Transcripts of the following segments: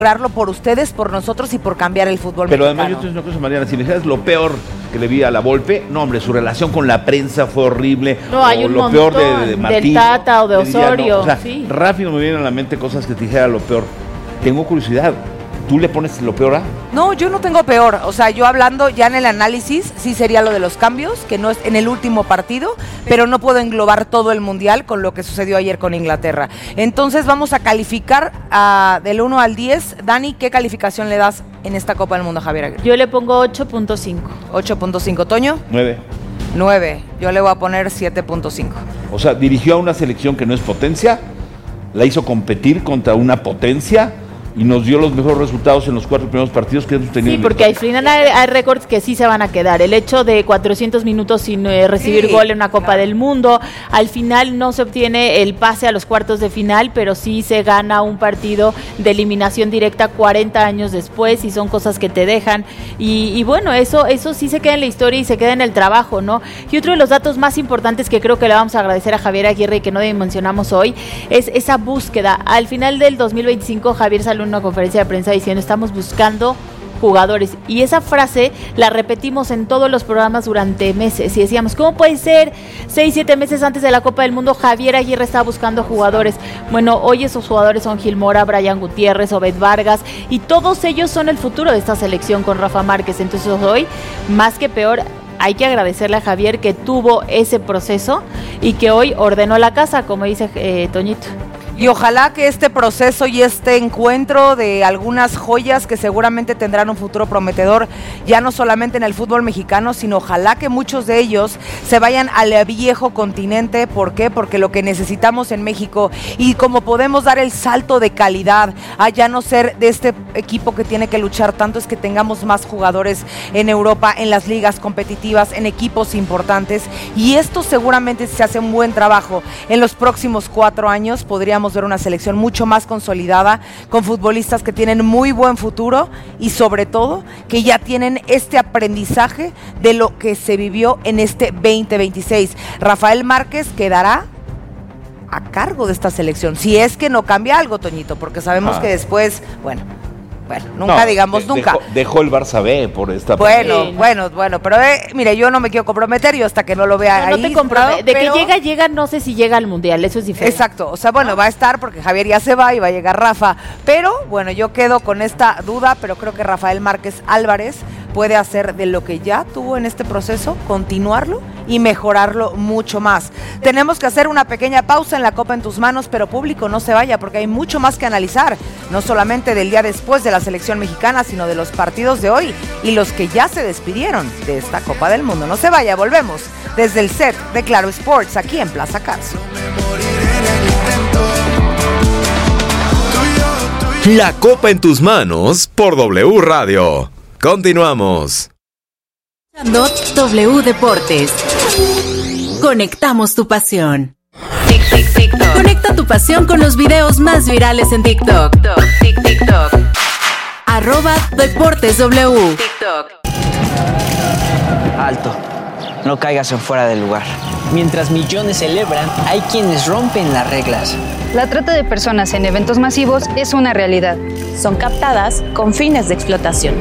lograrlo por ustedes, por nosotros y por cambiar el fútbol Pero mexicano. además yo te digo una cosa, Mariana, si me dijeras lo peor que le vi a la Volpe, no hombre, su relación con la prensa fue horrible. No, hay un lo montón, peor de Martín, del Tata o de Osorio. O sea, sí. rápido me vienen a la mente cosas que te dijera lo peor. Tengo curiosidad, ¿tú le pones lo peor a? No, yo no tengo peor, o sea, yo hablando ya en el análisis, sí sería lo de los cambios, que no es en el último partido, pero no puedo englobar todo el mundial con lo que sucedió ayer con Inglaterra. Entonces vamos a calificar del 1 al 10. Dani, ¿qué calificación le das en esta Copa del Mundo, Javier Aguirre? Yo le pongo 8.5. 8.5, Toño. 9. Yo le voy a poner 7.5. O sea, dirigió a una selección que no es potencia, la hizo competir contra una potencia y nos dio los mejores resultados en los 4 primeros partidos que hemos tenido. Sí, porque al final hay récords que sí se van a quedar. El hecho de 400 minutos sin recibir gol en una Copa del Mundo, al final no se obtiene el pase a los cuartos de final, pero sí se gana un partido de eliminación directa 40 años después, y son cosas que te dejan. Y bueno, eso sí se queda en la historia y se queda en el trabajo, ¿no? Y otro de los datos más importantes que creo que le vamos a agradecer a Javier Aguirre y que no mencionamos hoy, es esa búsqueda. Al final del 2025, Javier salió en una conferencia de prensa diciendo: estamos buscando jugadores, y esa frase la repetimos en todos los programas durante meses, y decíamos, ¿cómo puede ser? 6-7 meses antes de la Copa del Mundo, Javier Aguirre estaba buscando jugadores. Bueno, hoy esos jugadores son Gil Mora, Brian Gutiérrez, Obed Vargas, y todos ellos son el futuro de esta selección con Rafa Márquez. Entonces hoy, más que peor, hay que agradecerle a Javier que tuvo ese proceso y que hoy ordenó la casa, como dice Toñito. Y ojalá que este proceso y este encuentro de algunas joyas que seguramente tendrán un futuro prometedor, ya no solamente en el fútbol mexicano, sino ojalá que muchos de ellos se vayan al viejo continente. ¿Por qué? Porque lo que necesitamos en México, y como podemos dar el salto de calidad a ya no ser de este equipo que tiene que luchar tanto, es que tengamos más jugadores en Europa, en las ligas competitivas, en equipos importantes, y esto seguramente, si se hace un buen trabajo en los próximos 4 años, podríamos ver una selección mucho más consolidada, con futbolistas que tienen muy buen futuro y sobre todo que ya tienen este aprendizaje de lo que se vivió en este 2026. Rafael Márquez quedará a cargo de esta selección, si es que no cambia algo, Toñito, porque sabemos que después, bueno, nunca no, digamos nunca. Dejó el Barça B por esta Bueno, pero mire, yo no me quiero comprometer, yo hasta que no lo vea ahí. No te comprometes, de pero que llega, no sé si llega al Mundial, eso es diferente. Exacto, o sea, bueno, va a estar porque Javier ya se va y va a llegar Rafa, pero bueno, yo quedo con esta duda, pero creo que Rafael Márquez Álvarez puede hacer de lo que ya tuvo en este proceso, continuarlo y mejorarlo mucho más. Tenemos que hacer una pequeña pausa en la Copa en tus manos, pero público, no se vaya, porque hay mucho más que analizar, no solamente del día después de la selección mexicana, sino de los partidos de hoy y los que ya se despidieron de esta Copa del Mundo. No se vaya, volvemos desde el set de Claro Sports, aquí en Plaza Carso. La Copa en tus manos por W Radio. Continuamos. W Deportes. Conectamos tu pasión. TikTok. Conecta tu pasión con los videos más virales en TikTok. TikTok. @DeportesW. TikTok. Alto. No caigas en fuera del lugar. Mientras millones celebran, hay quienes rompen las reglas. La trata de personas en eventos masivos es una realidad. Son captadas con fines de explotación.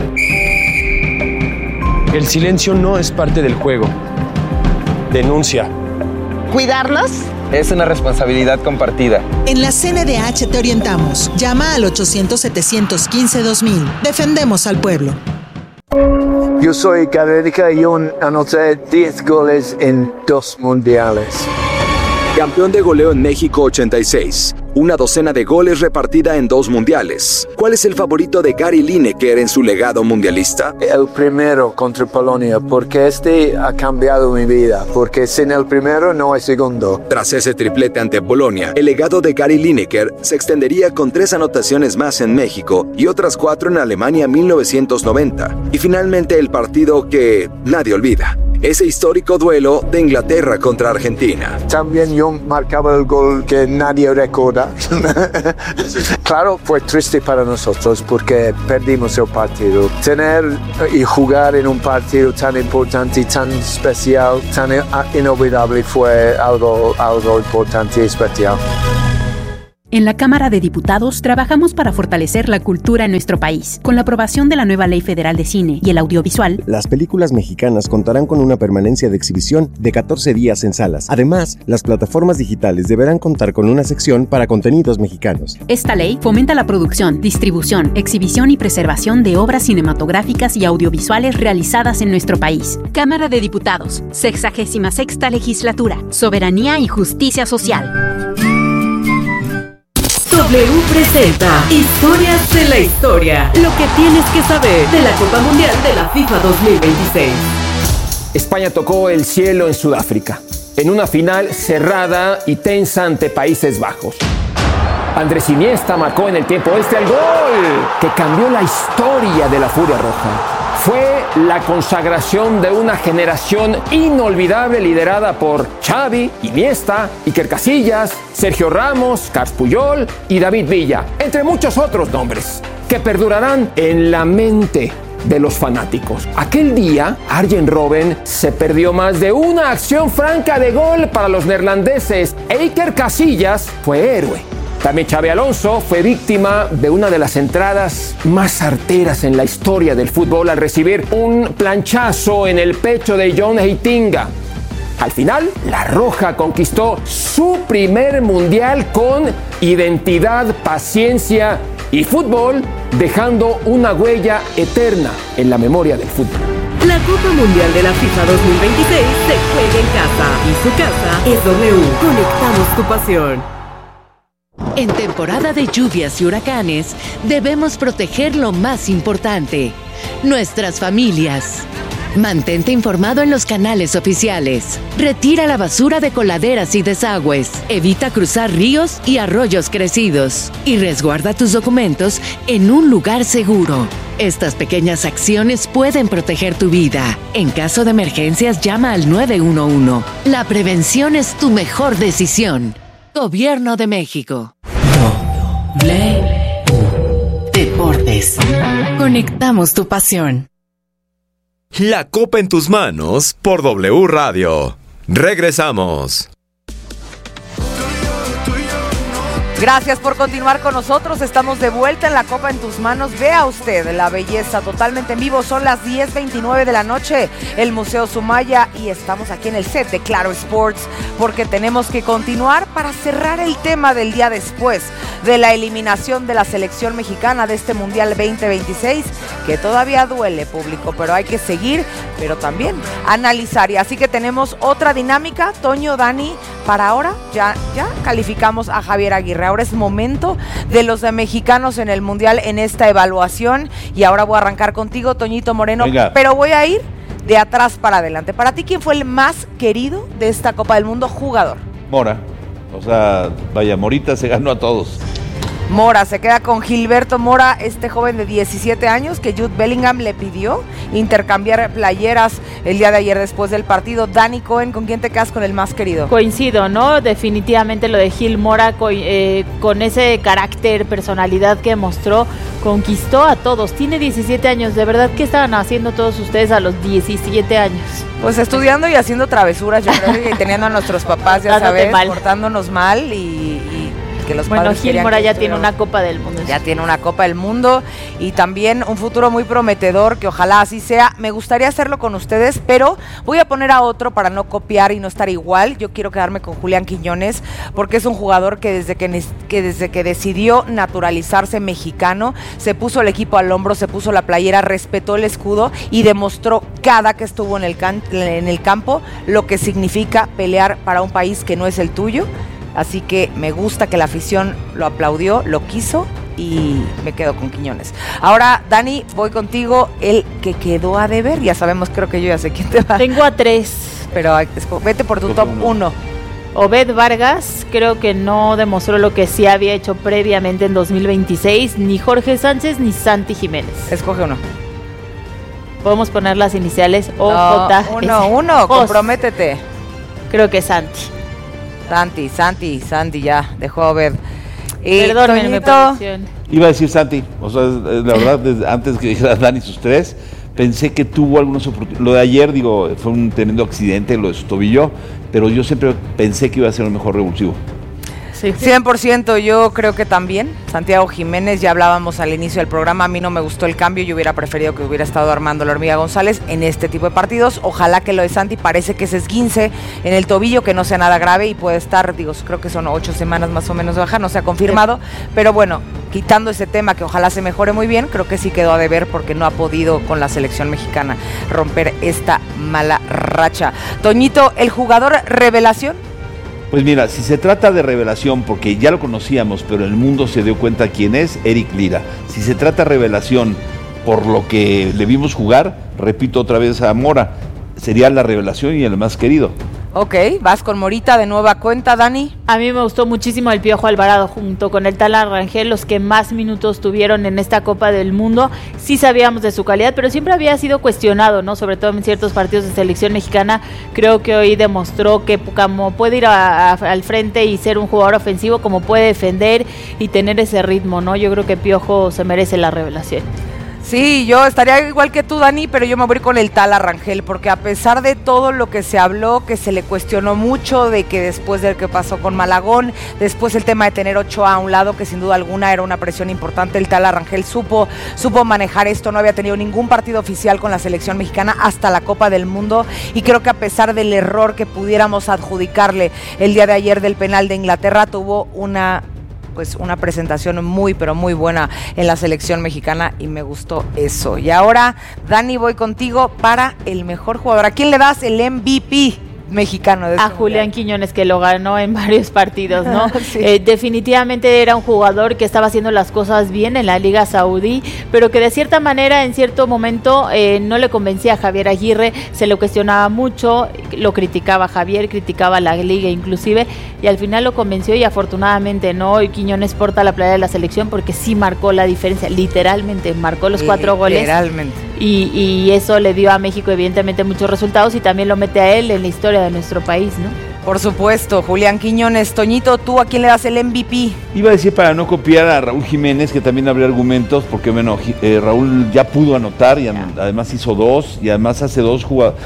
El silencio no es parte del juego. Denuncia. ¿Cuidarlos? Es una responsabilidad compartida. En la CNDH te orientamos. Llama al 800-715-2000. Defendemos al pueblo. Yo soy Gareca y anoté 10 goles en 2 mundiales. Campeón de goleo en México 86. Una docena de goles repartida en 2 mundiales. ¿Cuál es el favorito de Gary Lineker en su legado mundialista? El primero contra Polonia, porque este ha cambiado mi vida, porque sin el primero no hay segundo. Tras ese triplete ante Polonia, el legado de Gary Lineker se extendería con 3 anotaciones más en México y otras 4 en Alemania 1990. Y finalmente el partido que nadie olvida. Ese histórico duelo de Inglaterra contra Argentina. También yo marcaba el gol que nadie recuerda. Claro, fue triste para nosotros porque perdimos el partido. Tener y jugar en un partido tan importante, tan especial, tan inolvidable fue algo importante y especial. En la Cámara de Diputados trabajamos para fortalecer la cultura en nuestro país. Con la aprobación de la nueva Ley Federal de Cine y el Audiovisual, las películas mexicanas contarán con una permanencia de exhibición de 14 días en salas. Además, las plataformas digitales deberán contar con una sección para contenidos mexicanos. Esta ley fomenta la producción, distribución, exhibición y preservación de obras cinematográficas y audiovisuales realizadas en nuestro país. Cámara de Diputados, 66ª Legislatura, Soberanía y Justicia Social. W presenta Historias de la Historia. Lo que tienes que saber de la Copa Mundial de la FIFA 2026. España tocó el cielo en Sudáfrica, en una final cerrada y tensa ante Países Bajos. Andrés Iniesta marcó en el tiempo extra el gol que cambió la historia de la Furia Roja. Fue la consagración de una generación inolvidable liderada por Xavi, Iniesta, Iker Casillas, Sergio Ramos, Carles Puyol y David Villa, entre muchos otros nombres que perdurarán en la mente de los fanáticos. Aquel día, Arjen Robben se perdió más de una acción franca de gol para los neerlandeses e Iker Casillas fue héroe. También Xabi Alonso fue víctima de una de las entradas más arteras en la historia del fútbol al recibir un planchazo en el pecho de John Heitinga. Al final, la Roja conquistó su primer mundial con identidad, paciencia y fútbol, dejando una huella eterna en la memoria del fútbol. La Copa Mundial de la FIFA 2026 se juega en casa y su casa es W. Conectamos tu pasión. En temporada de lluvias y huracanes, debemos proteger lo más importante, nuestras familias. Mantente informado en los canales oficiales. Retira la basura de coladeras y desagües. Evita cruzar ríos y arroyos crecidos. Y resguarda tus documentos en un lugar seguro. Estas pequeñas acciones pueden proteger tu vida. En caso de emergencias, llama al 911. La prevención es tu mejor decisión. Gobierno de México. Deportes. Conectamos tu pasión. La Copa en tus manos por W Radio. Regresamos. Gracias por continuar con nosotros. Estamos de vuelta en la Copa en tus manos. Vea usted la belleza totalmente en vivo. Son las 10:29 de la noche. El Museo Sumaya y estamos aquí en el set de Claro Sports porque tenemos que continuar para cerrar el tema del día después de la eliminación de la selección mexicana de este Mundial 2026 que todavía duele, público, pero hay que seguir, pero también analizar. Y así que tenemos otra dinámica, Toño, Dani, para ahora ya calificamos a Javier Aguirre. Ahora es momento de los mexicanos en el Mundial en esta evaluación y ahora voy a arrancar contigo, Toñito Moreno. Venga. Pero voy a ir de atrás para adelante. Para ti, ¿quién fue el más querido de esta Copa del Mundo jugador? Mora. O sea, vaya, Morita se ganó a todos. Mora se queda con Gilberto Mora, este joven de 17 años que Jude Bellingham le pidió intercambiar playeras el día de ayer después del partido. Dani Cohen, ¿con quién te quedas con el más querido? Coincido, ¿no? Definitivamente lo de Gil Mora, con ese carácter, personalidad que mostró, conquistó a todos. Tiene 17 años, ¿de verdad qué estaban haciendo todos ustedes a los 17 años? Pues estudiando y haciendo travesuras, yo creo, y teniendo a nuestros papás, ya sabes, portándonos mal y que los padres Gil Mora ya tiene una Copa del Mundo. Ya tiene una Copa del Mundo y también un futuro muy prometedor, que ojalá así sea. Me gustaría hacerlo con ustedes, pero voy a poner a otro para no copiar y no estar igual. Yo quiero quedarme con Julián Quiñones, porque es un jugador que desde que decidió naturalizarse mexicano, se puso el equipo al hombro, se puso la playera, respetó el escudo y demostró cada que estuvo en el campo lo que significa pelear para un país que no es el tuyo. Así que me gusta que la afición lo aplaudió, lo quiso y me quedo con Quiñones. Ahora, Dani, voy contigo, el que quedó a deber. Ya sabemos, creo que yo ya sé quién te va. Tengo a 3. Pero vete por tu top 1. Obed Vargas, creo que no demostró lo que sí había hecho previamente en 2026, ni Jorge Sánchez ni Santi Jiménez. Escoge uno. Podemos poner las iniciales OJ. Uno, comprométete. Creo que Santi. Santi, ya, dejó a ver. Perdónenme, producción. Iba a decir Santi, o sea, la verdad, antes que dijera Dani sus 3, pensé que tuvo algunas oportunidades. Lo de ayer, fue un tremendo accidente, lo de su tobillo, pero yo siempre pensé que iba a ser el mejor revulsivo. Sí. 100%, yo creo que también. Santiago Jiménez, ya hablábamos al inicio del programa, a mí no me gustó el cambio, yo hubiera preferido que hubiera estado Armando La Hormiga González en este tipo de partidos. Ojalá que lo de Santi parece que es esguince en el tobillo, que no sea nada grave y puede estar, creo que son 8 semanas más o menos de baja, no se ha confirmado, pero bueno, quitando ese tema que ojalá se mejore muy bien, creo que sí quedó a deber porque no ha podido con la selección mexicana romper esta mala racha. Toñito, ¿el jugador revelación? Pues mira, si se trata de revelación, porque ya lo conocíamos, pero el mundo se dio cuenta quién es, Eric Lira. Si se trata de revelación por lo que le vimos jugar, repito otra vez a Mora, sería la revelación y el más querido. Ok, vas con Morita de nueva cuenta, Dani. A mí me gustó muchísimo el Piojo Alvarado junto con el Tala Rangel, los que más minutos tuvieron en esta Copa del Mundo. Sí sabíamos de su calidad, pero siempre había sido cuestionado, ¿no? Sobre todo en ciertos partidos de selección mexicana. Creo que hoy demostró que como puede ir al frente y ser un jugador ofensivo, como puede defender y tener ese ritmo, ¿no? Yo creo que Piojo se merece la revelación. Sí, yo estaría igual que tú, Dani, pero yo me voy con el Tala Rangel, porque a pesar de todo lo que se habló, que se le cuestionó mucho, de que después de lo que pasó con Malagón, después el tema de tener Ochoa a un lado, que sin duda alguna era una presión importante, el Tala Rangel supo manejar esto, no había tenido ningún partido oficial con la selección mexicana hasta la Copa del Mundo, y creo que a pesar del error que pudiéramos adjudicarle el día de ayer del penal de Inglaterra, tuvo una presentación muy, pero muy buena en la selección mexicana y me gustó eso. Y ahora, Dani, voy contigo para el mejor jugador. ¿A quién le das el MVP mexicano? A Julián Quiñones, que lo ganó en varios partidos, ¿no? Sí. Definitivamente era un jugador que estaba haciendo las cosas bien en la Liga Saudí, pero que de cierta manera, en cierto momento, no le convencía a Javier Aguirre, se lo cuestionaba mucho, lo criticaba Javier, criticaba a la Liga inclusive, y al final lo convenció y afortunadamente, ¿no? Y Quiñones porta la playa de la selección porque sí marcó la diferencia, literalmente marcó los 4 goles. Literalmente. Y eso le dio a México evidentemente muchos resultados y también lo mete a él en la historia de nuestro país, ¿no? Por supuesto, Julián Quiñones. Toñito, ¿tú a quién le das el MVP? Iba a decir para no copiar a Raúl Jiménez, que también habría argumentos, porque bueno, Raúl ya pudo anotar y además hizo 2, y además hace 2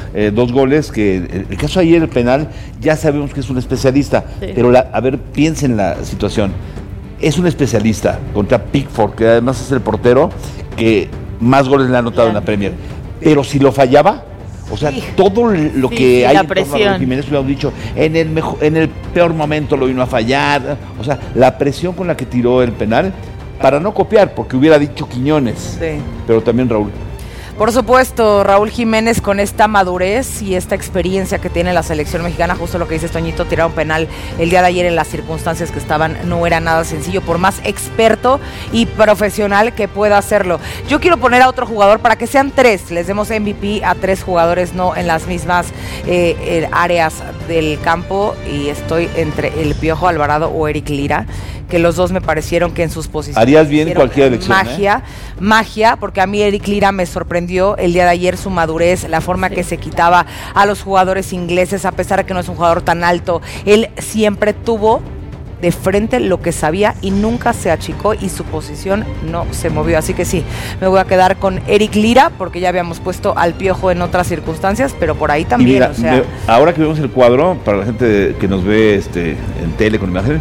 goles, que el caso ayer, el penal, ya sabemos que es un especialista, sí. Pero a ver, piensen en la situación. Es un especialista contra Pickford, que además es el portero que más goles le ha anotado en la Premier. Pero si lo fallaba, o sea, todo lo que hay en torno a Raúl Jiménez, lo hemos dicho, en el peor momento lo vino a fallar, o sea, la presión con la que tiró el penal, para no copiar, porque hubiera dicho Quiñones, sí. Pero también Raúl. Por supuesto, Raúl Jiménez con esta madurez y esta experiencia que tiene la selección mexicana, justo lo que dice Toñito, tirar un penal el día de ayer en las circunstancias que estaban, no era nada sencillo, por más experto y profesional que pueda hacerlo. Yo quiero poner a otro jugador para que sean 3, les demos MVP a 3 jugadores, no en las mismas áreas del campo, y estoy entre el Piojo Alvarado o Eric Lira, que los dos me parecieron que en sus posiciones harías bien cualquier elección, magia, porque a mí Eric Lira me sorprendió el día de ayer, su madurez, la forma que se quitaba a los jugadores ingleses, a pesar de que no es un jugador tan alto, él siempre tuvo de frente lo que sabía y nunca se achicó y su posición no se movió, así que sí, me voy a quedar con Eric Lira, porque ya habíamos puesto al Piojo en otras circunstancias, pero por ahí también, mira, ahora que vemos el cuadro, para la gente que nos ve en tele con imagen,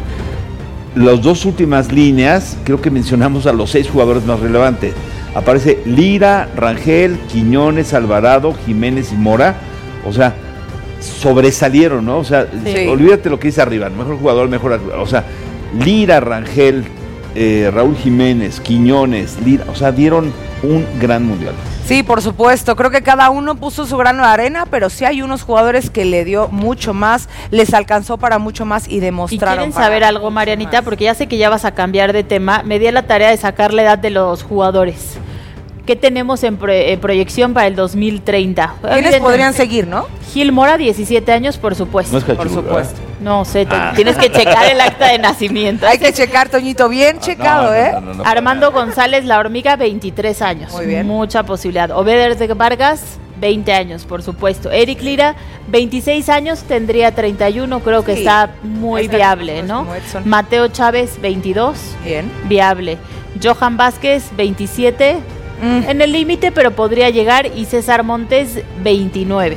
las 2 últimas líneas, creo que mencionamos a los 6 jugadores más relevantes. Aparece Lira, Rangel, Quiñones, Alvarado, Jiménez y Mora. O sea, sobresalieron, ¿no? O sea, sí. Olvídate lo que dice arriba, mejor jugador, o sea, Lira, Rangel, Raúl Jiménez, Quiñones, Lira, o sea, dieron un gran mundial. Sí, por supuesto, creo que cada uno puso su grano de arena, pero sí hay unos jugadores que le dio mucho más, les alcanzó para mucho más y demostraron. ¿Y quieren saber algo, Marianita? Porque ya sé que ya vas a cambiar de tema, me di a la tarea de sacar la edad de los jugadores. ¿Qué tenemos en proyección para el 2030? ¿Quiénes podrían seguir, no? Gil Mora, 17 años, por supuesto. No es Cachur, por supuesto. No sé, tienes que checar el acta de nacimiento. Hay que checar, Toñito, bien checado, no, Armando González, La Hormiga, 23 años. Muy bien. Mucha posibilidad. Obeder de Vargas, 20 años, por supuesto. Eric Lira, 26 años, tendría 31, creo que está muy viable, ¿no? Mateo Chávez, 22. Bien. Viable. Johan Vázquez, 27. En el límite, pero podría llegar, y César Montes, 29.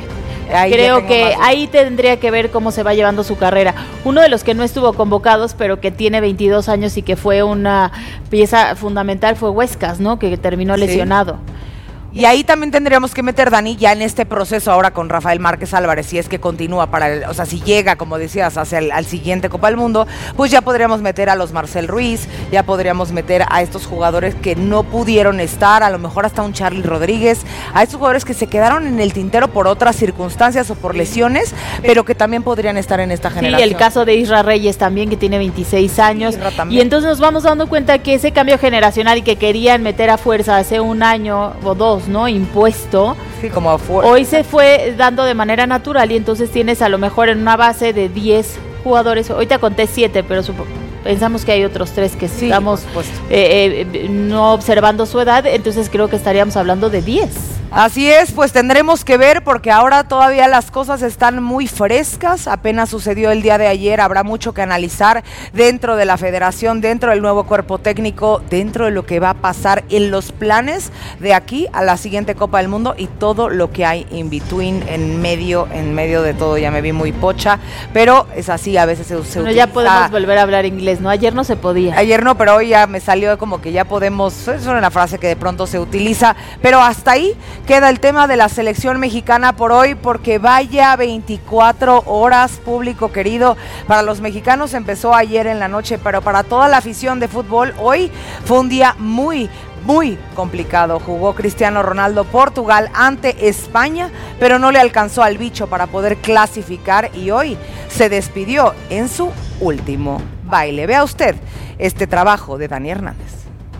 Creo que ahí tendría que ver cómo se va llevando su carrera. Uno de los que no estuvo convocados, pero que tiene 22 años y que fue una pieza fundamental fue Huescas, ¿no? Que terminó lesionado. Y ahí también tendríamos que meter, Dani, ya en este proceso ahora con Rafael Márquez Álvarez, si es que continúa o sea, si llega, como decías, hacia al siguiente Copa del Mundo, pues ya podríamos meter a los Marcel Ruiz, ya podríamos meter a estos jugadores que no pudieron estar, a lo mejor hasta un Charly Rodríguez, a estos jugadores que se quedaron en el tintero por otras circunstancias o por lesiones, pero que también podrían estar en esta generación. Sí, el caso de Isra Reyes también, que tiene 26 años, y entonces nos vamos dando cuenta que ese cambio generacional y que querían meter a fuerza hace un año o dos, ¿no? Impuesto. Sí, como hoy se fue dando de manera natural y entonces tienes a lo mejor en una base de 10 jugadores, hoy te conté 7, pero pensamos que hay otros 3 que estamos no observando su edad, entonces creo que estaríamos hablando de 10. Así es, pues tendremos que ver porque ahora todavía las cosas están muy frescas, apenas sucedió el día de ayer, habrá mucho que analizar dentro de la federación, dentro del nuevo cuerpo técnico, dentro de lo que va a pasar en los planes de aquí a la siguiente Copa del Mundo y todo lo que hay in between, en medio de todo. Ya me vi muy pocha, pero es así, a veces se utiliza. Ya podemos volver a hablar inglés, ¿no? Ayer no se podía. Ayer no, pero hoy ya me salió como que ya podemos, es una frase que de pronto se utiliza, pero hasta ahí queda el tema de la selección mexicana por hoy, porque vaya 24 horas, público querido. Para los mexicanos empezó ayer en la noche, pero para toda la afición de fútbol, hoy fue un día muy complicado. Jugó Cristiano Ronaldo Portugal ante España, pero no le alcanzó al bicho para poder clasificar y hoy se despidió en su último baile. Vea usted este trabajo de Dani Hernández.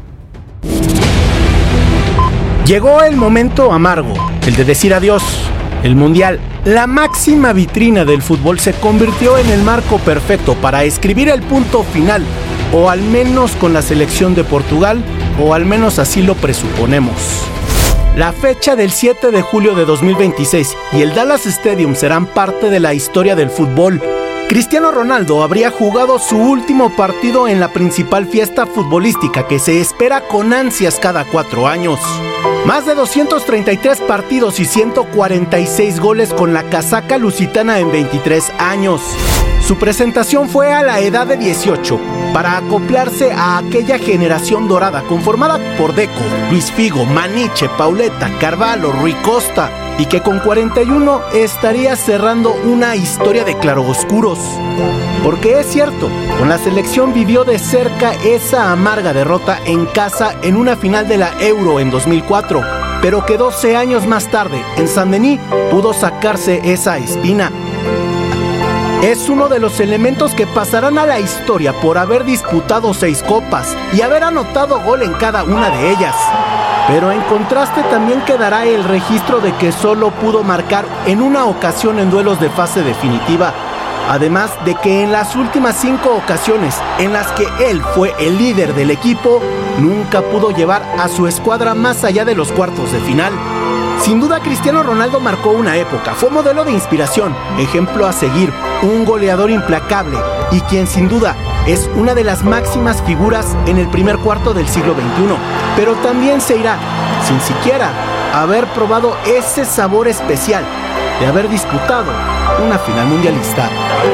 Llegó el momento amargo, el de decir adiós. El Mundial, la máxima vitrina del fútbol, se convirtió en el marco perfecto para escribir el punto final, o al menos con la selección de Portugal, o al menos así lo presuponemos. La fecha del 7 de julio de 2026 y el Dallas Stadium serán parte de la historia del fútbol. Cristiano Ronaldo habría jugado su último partido en la principal fiesta futbolística que se espera con ansias cada 4 años. Más de 233 partidos y 146 goles con la casaca lusitana en 23 años. Su presentación fue a la edad de 18, para acoplarse a aquella generación dorada conformada por Deco, Luis Figo, Maniche, Pauleta, Carvalho, Rui Costa, y que con 41 estaría cerrando una historia de claroscuros. Porque es cierto, con la selección vivió de cerca esa amarga derrota en casa en una final de la Euro en 2004, pero que 12 años más tarde, en Saint-Denis, pudo sacarse esa espina. Es uno de los elementos que pasarán a la historia por haber disputado 6 copas y haber anotado gol en cada una de ellas. Pero en contraste también quedará el registro de que solo pudo marcar en una ocasión en duelos de fase definitiva. Además de que en las últimas 5 ocasiones en las que él fue el líder del equipo, nunca pudo llevar a su escuadra más allá de los cuartos de final. Sin duda, Cristiano Ronaldo marcó una época, fue modelo de inspiración, ejemplo a seguir, un goleador implacable y quien sin duda es una de las máximas figuras en el primer cuarto del siglo XXI, pero también se irá sin siquiera haber probado ese sabor especial de haber disputado una final mundialista.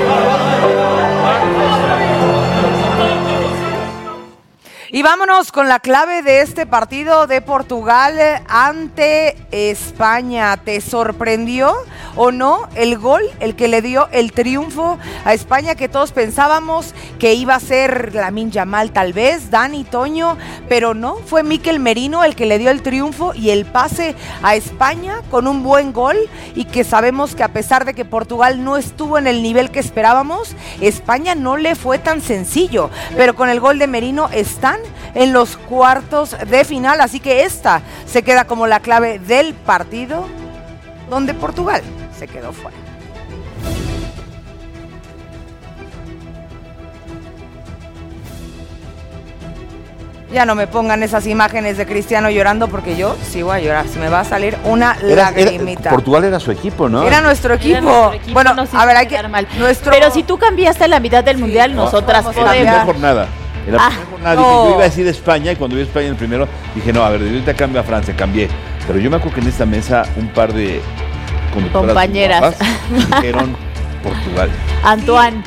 Y vámonos con la clave de este partido de Portugal ante España. ¿Te sorprendió o no el gol, el que le dio el triunfo a España, que todos pensábamos que iba a ser Lamine Yamal tal vez, Dani, Toño, pero no, fue Mikel Merino el que le dio el triunfo y el pase a España con un buen gol, y que sabemos que a pesar de que Portugal no estuvo en el nivel que esperábamos, España no le fue tan sencillo, pero con el gol de Merino están en los cuartos de final, así que esta se queda como la clave del partido, donde Portugal se quedó fuera. Ya no me pongan esas imágenes de Cristiano llorando, porque yo sí voy a llorar, se me va a salir una lagrimita. Portugal era su equipo, ¿no? Era nuestro equipo. Bueno, a ver, hay que mal. Pero si tú cambiaste la mitad del mundial, nosotras podemos. En la primera jornada. En la primera jornada dije, yo iba a decir España, y cuando vi España en el primero, dije, no, a ver, de ahorita cambio a Francia, cambié. Pero yo me acuerdo que en esta mesa un par de compañeras dijeron Portugal. Antoine,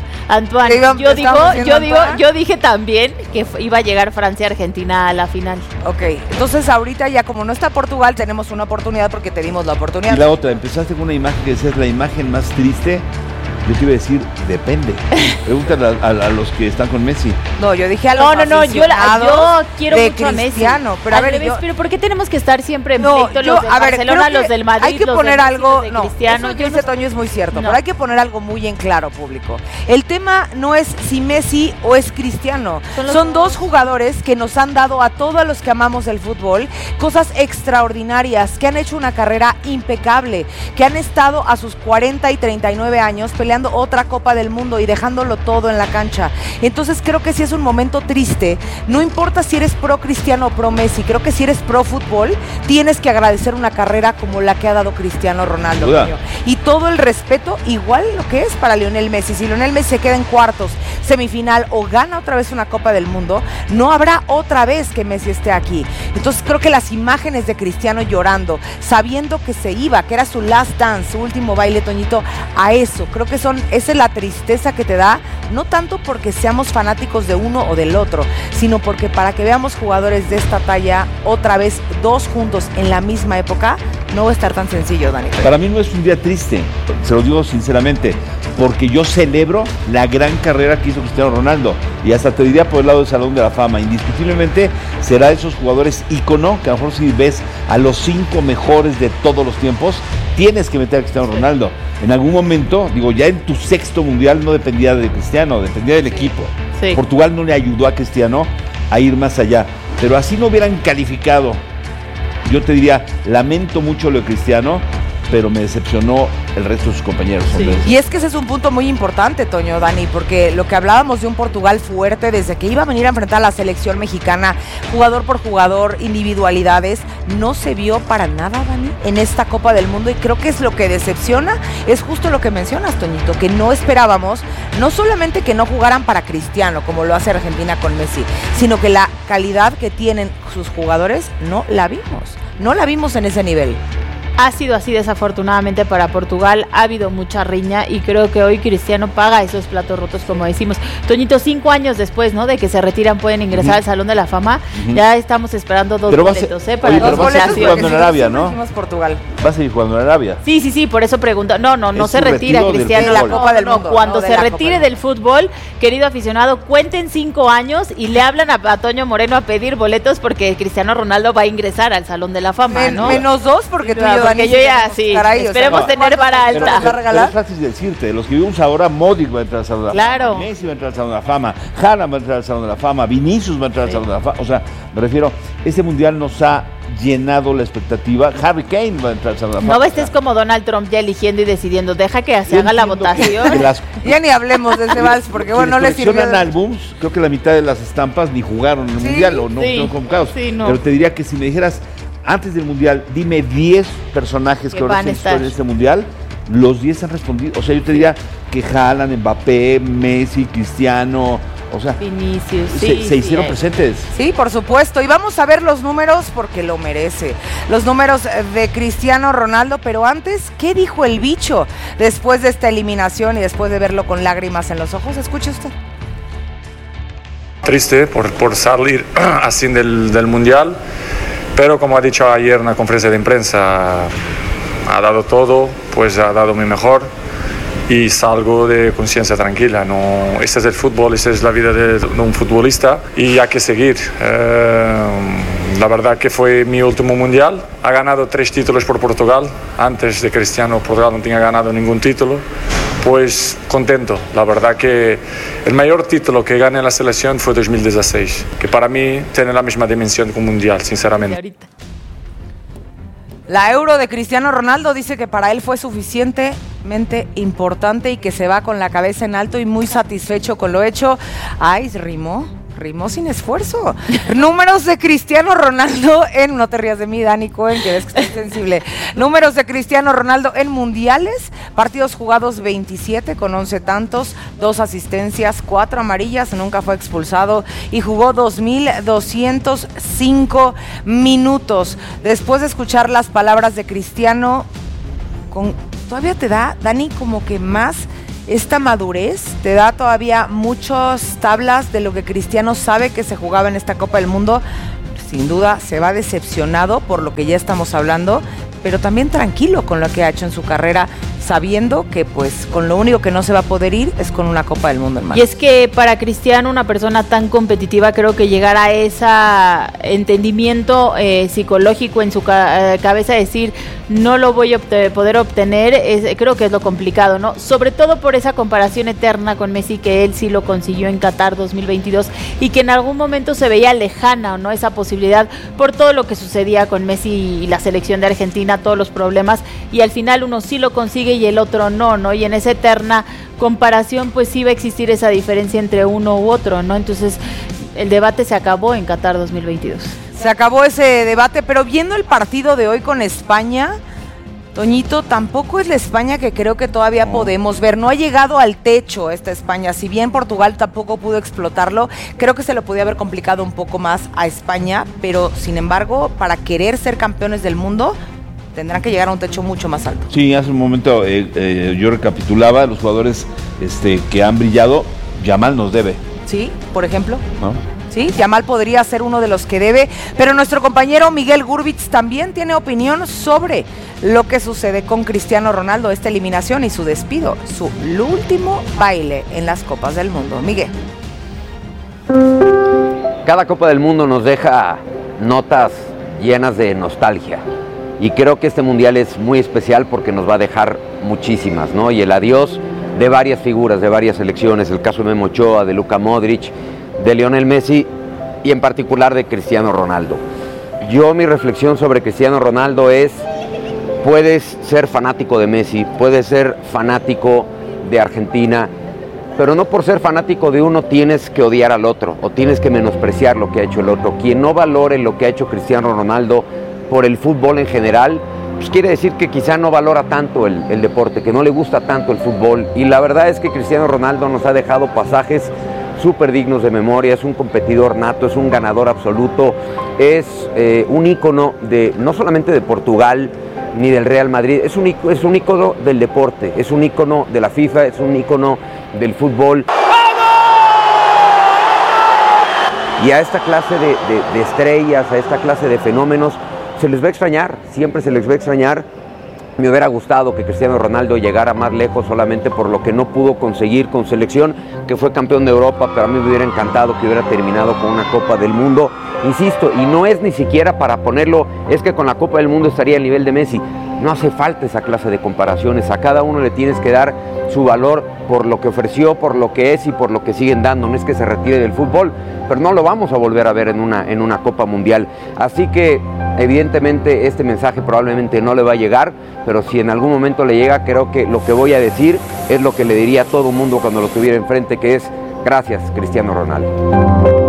yo dije también que iba a llegar Francia-Argentina a la final. Ok, entonces ahorita ya como no está Portugal, tenemos una oportunidad porque te dimos la oportunidad. Y la otra, empezaste con una imagen que decías la imagen más triste. Yo te iba a decir, depende. Pregúntale a los que están con Messi. No, yo dije a los yo quiero mucho a Messi. Pero a ver, pero ¿por qué tenemos que estar siempre en pleito los de Barcelona, los del Madrid, hay que los poner de Messi, algo, los de Cristiano? Eso que dice Toño es muy cierto, pero hay que poner algo muy en claro, público. El tema no es si Messi o es Cristiano. Son dos jugadores que nos han dado a todos los que amamos el fútbol cosas extraordinarias, que han hecho una carrera impecable, que han estado a sus 40 y 39 años peleando otra Copa del Mundo y dejándolo todo en la cancha. Entonces creo que sí es un momento triste. No importa si eres pro Cristiano o pro Messi, creo que si eres pro fútbol tienes que agradecer una carrera como la que ha dado Cristiano Ronaldo. Y todo el respeto, igual lo que es para Lionel Messi. Si Lionel Messi se queda en cuartos, semifinal o gana otra vez una Copa del Mundo, no habrá otra vez que Messi esté aquí. Entonces creo que las imágenes de Cristiano llorando, sabiendo que se iba, que era su last dance, su último baile, Toñito, a eso, creo que esa es la tristeza que te da, no tanto porque seamos fanáticos de uno o del otro, sino porque para que veamos jugadores de esta talla otra vez, dos juntos en la misma época, no va a estar tan sencillo, Dani. Para mí no es un día triste, se lo digo sinceramente, porque yo celebro la gran carrera que hizo Cristiano Ronaldo, y hasta te diría por el lado del Salón de la Fama. Indiscutiblemente será de esos jugadores ícono, que a lo mejor si ves a los 5 mejores de todos los tiempos, tienes que meter a Cristiano Ronaldo. En algún momento, digo, ya en tu 6º mundial no dependía de Cristiano, dependía del equipo. Sí. Portugal no le ayudó a Cristiano a ir más allá, pero así no hubieran calificado. Yo te diría, lamento mucho lo de Cristiano, pero me decepcionó el resto de sus compañeros. Sí. Y es que ese es un punto muy importante, Toño, Dani, porque lo que hablábamos de un Portugal fuerte desde que iba a venir a enfrentar a la selección mexicana, jugador por jugador, individualidades, no se vio para nada, Dani, en esta Copa del Mundo, y creo que es lo que decepciona, es justo lo que mencionas, Toñito, que no esperábamos, no solamente que no jugaran para Cristiano, como lo hace Argentina con Messi, sino que la calidad que tienen sus jugadores no la vimos en ese nivel. Ha sido así desafortunadamente para Portugal, ha habido mucha riña y creo que hoy Cristiano paga esos platos rotos, como decimos. Toñito, 5 años después, ¿no?, de que se retiran, pueden ingresar al Salón de la Fama. Ya estamos esperando 2 boletos, para dos boletos. Vas a seguir jugando en Arabia, ¿no? Portugal. Vas a seguir jugando en Arabia. Sí, por eso pregunto. No se retira Cristiano. La Copa del Mundo. Cuando se retire del fútbol, querido aficionado, cuenten 5 años y le hablan a Toño Moreno a pedir boletos, porque Cristiano Ronaldo va a ingresar al Salón de la Fama, ¿no? Menos 2 porque tú y yo, Dani, yo ya, sí, esperemos tener para alta. Pero es fácil decirte, los que vivimos ahora, Modric va a entrar al Salón de la Fama, Messi va a entrar al Salón de la Fama, Haaland va a entrar al Salón de la Fama, Vinicius va a entrar al Salón de la Fama. O sea, me refiero, este mundial nos ha llenado la expectativa. Harry Kane va a entrar al Salón de la Fama. No estés como Donald Trump ya eligiendo y decidiendo, deja que se haga la votación. Ya ni hablemos de ese vals, porque bueno, no les sirvió. Álbums, creo que la mitad de las estampas ni jugaron en el mundial o no fueron convocados. Pero te diría que si me dijeras, antes del mundial, dime 10 personajes que ahora están en este mundial, los 10 han respondido. O sea, yo te diría que Haaland, Mbappé, Messi, Cristiano, o sea, Vinicius, se hicieron presentes. Sí, por supuesto. Y vamos a ver los números porque lo merece. Los números de Cristiano Ronaldo. Pero antes, ¿qué dijo el bicho después de esta eliminación y después de verlo con lágrimas en los ojos? Escuche usted. Triste por salir así del mundial. Pero como ha dicho ayer en la conferencia de prensa, ha dado todo, pues ha dado mi mejor y salgo de conciencia tranquila. No, este es el fútbol, esta es la vida de un futbolista y hay que seguir. La verdad que fue mi último mundial. Ha ganado 3 títulos por Portugal. Antes de Cristiano, Portugal no tenía ganado ningún título. Pues contento, la verdad que el mayor título que gané en la selección fue 2016, que para mí tiene la misma dimensión que un mundial, sinceramente. La Euro de Cristiano Ronaldo dice que para él fue suficientemente importante y que se va con la cabeza en alto y muy satisfecho con lo hecho. Ay, rimó sin esfuerzo. Números de Cristiano Ronaldo no te rías de mí, Dani Cohen, que ves que estoy sensible. Números de Cristiano Ronaldo en mundiales, partidos jugados 27 con 11 tantos, 2 asistencias, 4 amarillas, nunca fue expulsado y jugó 2.205 minutos. Después de escuchar las palabras de Cristiano, con todavía te da, Dani, como que más esta madurez, te da todavía muchas tablas de lo que Cristiano sabe que se jugaba en esta Copa del Mundo. Sin duda se va decepcionado por lo que ya estamos hablando, pero también tranquilo con lo que ha hecho en su carrera, sabiendo que pues con lo único que no se va a poder ir es con una Copa del Mundo, hermano. Y es que para Cristiano, una persona tan competitiva, creo que llegar a ese entendimiento psicológico en su cabeza, decir no lo voy a poder obtener, creo que es lo complicado, ¿no? Sobre todo por esa comparación eterna con Messi, que él sí lo consiguió en Qatar 2022 y que en algún momento se veía lejana, ¿no? Esa posibilidad por todo lo que sucedía con Messi y la selección de Argentina, todos los problemas, y al final uno sí lo consigue y el otro no, y en esa eterna comparación pues sí va a existir esa diferencia entre uno u otro, ¿no? Entonces el debate se acabó en Qatar 2022. Se acabó ese debate, pero viendo el partido de hoy con España, Toñito, tampoco es la España que creo que todavía podemos ver. No ha llegado al techo esta España. Si bien Portugal tampoco pudo explotarlo, creo que se lo podía haber complicado un poco más a España, pero sin embargo, para querer ser campeones del mundo, tendrán que llegar a un techo mucho más alto. Sí, hace un momento yo recapitulaba los jugadores que han brillado. Yamal nos debe. Sí, por ejemplo. ¿No? Sí, Yamal podría ser uno de los que debe, pero nuestro compañero Miguel Gurbitz también tiene opinión sobre lo que sucede con Cristiano Ronaldo, esta eliminación y su despido, su último baile en las Copas del Mundo. Miguel. Cada Copa del Mundo nos deja notas llenas de nostalgia. Y creo que este mundial es muy especial porque nos va a dejar muchísimas, ¿no? Y el adiós de varias figuras, de varias selecciones, el caso de Memo Ochoa, de Luka Modric, de Lionel Messi y en particular de Cristiano Ronaldo. Mi reflexión sobre Cristiano Ronaldo es: puedes ser fanático de Messi, puedes ser fanático de Argentina, pero no por ser fanático de uno tienes que odiar al otro o tienes que menospreciar lo que ha hecho el otro. Quien no valore lo que ha hecho Cristiano Ronaldo por el fútbol en general, pues quiere decir que quizá no valora tanto el deporte, que no le gusta tanto el fútbol. Y la verdad es que Cristiano Ronaldo nos ha dejado pasajes súper dignos de memoria. Es un competidor nato, es un ganador absoluto, es un ícono no solamente de Portugal ni del Real Madrid, es un ícono del deporte, es un ícono de la FIFA, es un ícono del fútbol. Y a esta clase de estrellas, a esta clase de fenómenos, se les va a extrañar, siempre se les va a extrañar. Me hubiera gustado que Cristiano Ronaldo llegara más lejos solamente por lo que no pudo conseguir con selección, que fue campeón de Europa, pero a mí me hubiera encantado que hubiera terminado con una Copa del Mundo. Insisto, y no es ni siquiera para ponerlo, es que con la Copa del Mundo estaría al nivel de Messi. No hace falta esa clase de comparaciones, a cada uno le tienes que dar su valor por lo que ofreció, por lo que es y por lo que siguen dando. No es que se retire del fútbol, pero no lo vamos a volver a ver en una Copa Mundial. Así que evidentemente este mensaje probablemente no le va a llegar, pero si en algún momento le llega, creo que lo que voy a decir es lo que le diría a todo el mundo cuando lo tuviera enfrente, que es: gracias, Cristiano Ronaldo.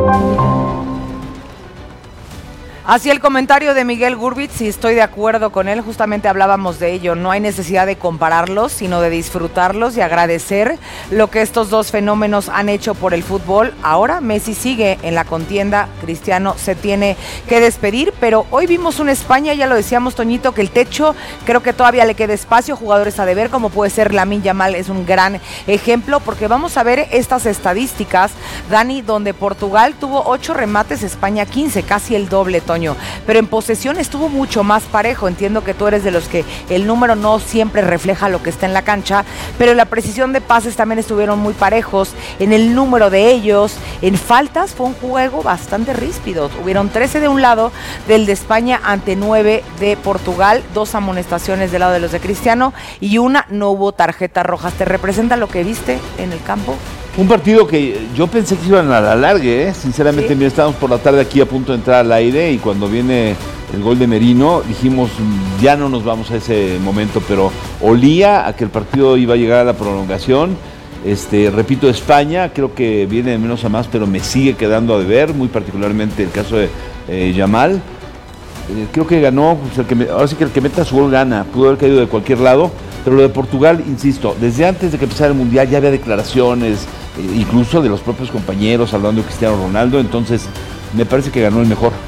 Así el comentario de Miguel Gurbitz, y estoy de acuerdo con él, justamente hablábamos de ello, no hay necesidad de compararlos, sino de disfrutarlos y agradecer lo que estos dos fenómenos han hecho por el fútbol. Ahora Messi sigue en la contienda, Cristiano se tiene que despedir, pero hoy vimos una España, ya lo decíamos, Toñito, que el techo creo que todavía le queda espacio, jugadores a deber, como puede ser Lamine Yamal, es un gran ejemplo, porque vamos a ver estas estadísticas, Dani, donde Portugal tuvo 8 remates, España 15, casi el doble, Toño. Pero en posesión estuvo mucho más parejo. Entiendo que tú eres de los que el número no siempre refleja lo que está en la cancha, pero la precisión de pases también estuvieron muy parejos, en el número de ellos, en faltas fue un juego bastante ríspido. Hubieron 13 de un lado del de España ante 9 de Portugal, 2 amonestaciones del lado de los de Cristiano y una no hubo tarjetas rojas. ¿Te representa lo que viste en el campo? Un partido que yo pensé que iban a la larga, sinceramente. Sí. Mira, estábamos por la tarde aquí a punto de entrar al aire y cuando viene el gol de Merino dijimos ya no nos vamos a ese momento, pero olía a que el partido iba a llegar a la prolongación. Repito, España creo que viene de menos a más, pero me sigue quedando a deber, muy particularmente el caso de Yamal. Creo que ganó, pues ahora sí que el que meta su gol gana, pudo haber caído de cualquier lado, pero lo de Portugal, insisto, desde antes de que empezara el Mundial ya había declaraciones, incluso de los propios compañeros hablando de Cristiano Ronaldo, entonces me parece que ganó el mejor.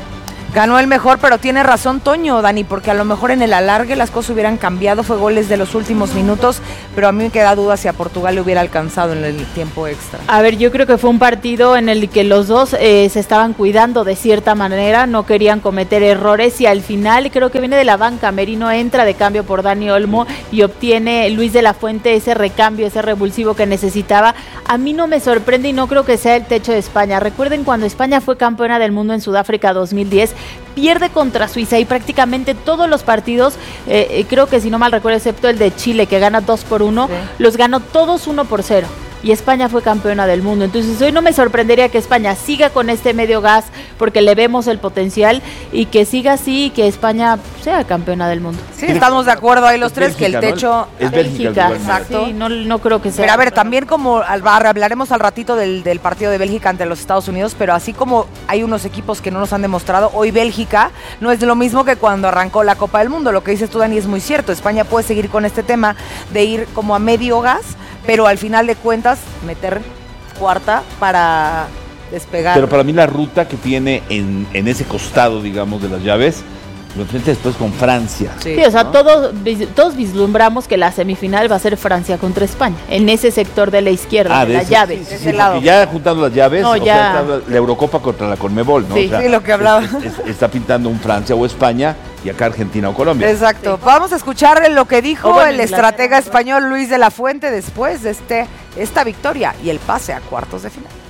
Ganó el mejor, pero tiene razón Toño, Dani, porque a lo mejor en el alargue las cosas hubieran cambiado, fue goles de los últimos minutos, pero a mí me queda duda si a Portugal le hubiera alcanzado en el tiempo extra. A ver, yo creo que fue un partido en el que los dos se estaban cuidando de cierta manera, no querían cometer errores y al final creo que viene de la banca, Merino entra de cambio por Dani Olmo y obtiene Luis de la Fuente ese recambio, ese revulsivo que necesitaba. A mí no me sorprende y no creo que sea el techo de España. Recuerden cuando España fue campeona del mundo en Sudáfrica 2010, pierde contra Suiza y prácticamente todos los partidos, creo que si no mal recuerdo, excepto el de Chile que gana 2-1, sí, los ganó todos 1-0. Y España fue campeona del mundo. Entonces hoy no me sorprendería que España siga con este medio gas porque le vemos el potencial y que siga así y que España sea campeona del mundo. Sí, estamos de acuerdo ahí los tres, Bélgica, que el techo... ¿no? Es Bélgica, exacto. Sí, no creo que sea. Pero a ver, también como hablaremos al ratito del partido de Bélgica ante los Estados Unidos, pero así como hay unos equipos que no nos han demostrado, hoy Bélgica no es lo mismo que cuando arrancó la Copa del Mundo. Lo que dices tú, Dani, es muy cierto. España puede seguir con este tema de ir como a medio gas, pero al final de cuentas meter cuarta para despegar. Pero para mí la ruta que tiene en ese costado, digamos, de las llaves, lo enfrenta después con Francia. Sí, o sea, ¿no? todos vislumbramos que la semifinal va a ser Francia contra España, en ese sector de la izquierda, de la llave. Sí, ese lado. Ya juntando las llaves, no, ya... la Eurocopa contra la Conmebol, ¿no? Sí, o sea, sí, lo que hablaba. Está pintando un Francia o España y acá Argentina o Colombia. Exacto. Sí. Vamos a escuchar lo que dijo el estratega español Luis de la Fuente después de esta victoria y el pase a cuartos de final.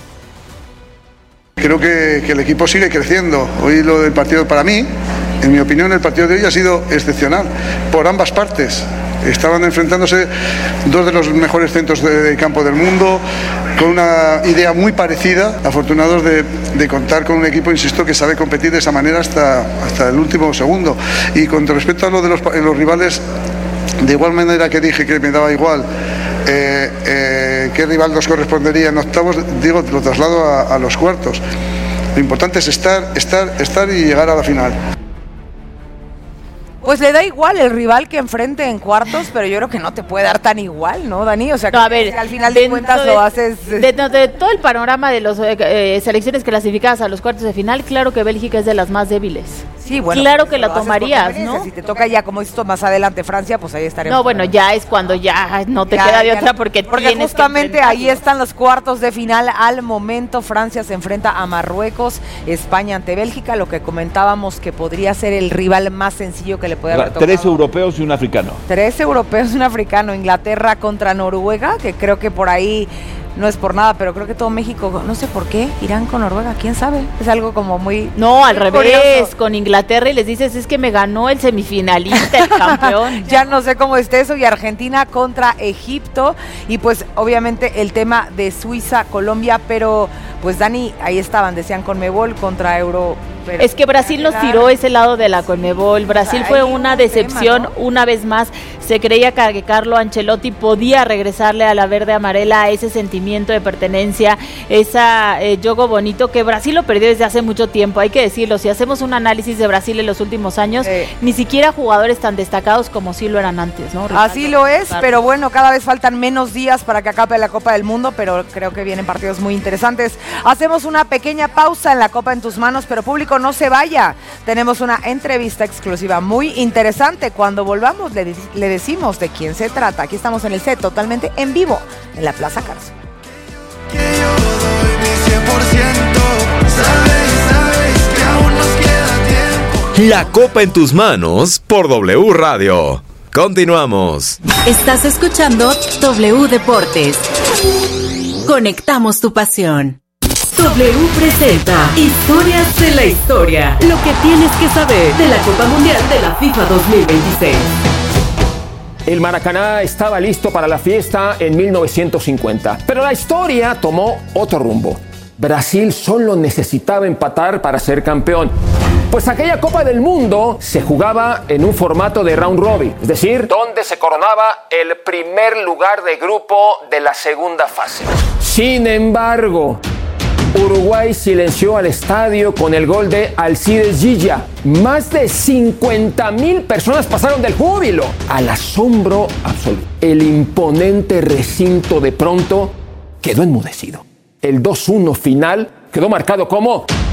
Creo que el equipo sigue creciendo. Hoy lo del partido, para mí, en mi opinión, el partido de hoy ha sido excepcional por ambas partes. Estaban enfrentándose dos de los mejores centros de campo del mundo, con una idea muy parecida, afortunados de contar con un equipo, insisto, que sabe competir de esa manera hasta el último segundo. Y con respecto a lo de los rivales, de igual manera que dije que me daba igual qué rival nos correspondería en octavos, digo, lo traslado a los cuartos. Lo importante es estar y llegar a la final. Pues le da igual el rival que enfrente en cuartos, pero yo creo que no te puede dar tan igual, ¿no, Dani? O sea, no, a ver, al final de cuentas lo haces... De todo el panorama de las selecciones clasificadas a los cuartos de final, claro que Bélgica es de las más débiles. Sí, bueno, claro que la tomarías, ¿no? Si te toca ya, como esto más adelante Francia, pues ahí estaremos. No, bueno, ya es cuando ya no te queda de otra porque tienes justamente ahí están los cuartos de final al momento. Francia se enfrenta a Marruecos, España ante Bélgica, lo que comentábamos que podría ser el rival más sencillo que le puede haber tocado. 3 europeos y un africano. 3 europeos y un africano. Inglaterra contra Noruega, que creo que por ahí... No es por nada, pero creo que todo México, no sé por qué, Irán con Noruega, quién sabe, es algo como muy... No, al revés, curioso. Con Inglaterra y les dices, es que me ganó el semifinalista, el campeón. Ya no sé cómo esté eso, y Argentina contra Egipto, y pues obviamente el tema de Suiza, Colombia, pero pues Dani, ahí estaban, decían Conmebol contra Euro... Pero es que Brasil nos tiró ese lado de la Conmebol. Brasil fue una decepción, tema, ¿no? Una vez más. Se creía que Carlo Ancelotti podía regresarle a la verde amarela ese sentimiento de pertenencia, esa juego bonito que Brasil lo perdió desde hace mucho tiempo, hay que decirlo. Si hacemos un análisis de Brasil en los últimos años, ni siquiera jugadores tan destacados como sí lo eran antes, ¿no? Ricardo, así lo es, pero bueno, cada vez faltan menos días para que acabe la Copa del Mundo, pero creo que vienen partidos muy interesantes. Hacemos una pequeña pausa en la Copa en tus manos, pero público, no se vaya. Tenemos una entrevista exclusiva muy interesante. Cuando volvamos le decimos de quién se trata. Aquí estamos en el set totalmente en vivo en la Plaza Carso. La Copa en tus manos por W Radio. Continuamos. Estás escuchando W Deportes. Conectamos tu pasión. W presenta Historias de la Historia. Lo que tienes que saber de la Copa Mundial de la FIFA 2026. El Maracaná estaba listo para la fiesta en 1950, pero la historia tomó otro rumbo. Brasil solo necesitaba empatar para ser campeón, pues aquella Copa del Mundo se jugaba en un formato de round robin, es decir, donde se coronaba el primer lugar de grupo de la segunda fase. Sin embargo, Uruguay silenció al estadio con el gol de Alcides Gilla. Más de 50,000 personas pasaron del júbilo al asombro absoluto. El imponente recinto de pronto quedó enmudecido. El 2-1 final quedó marcado como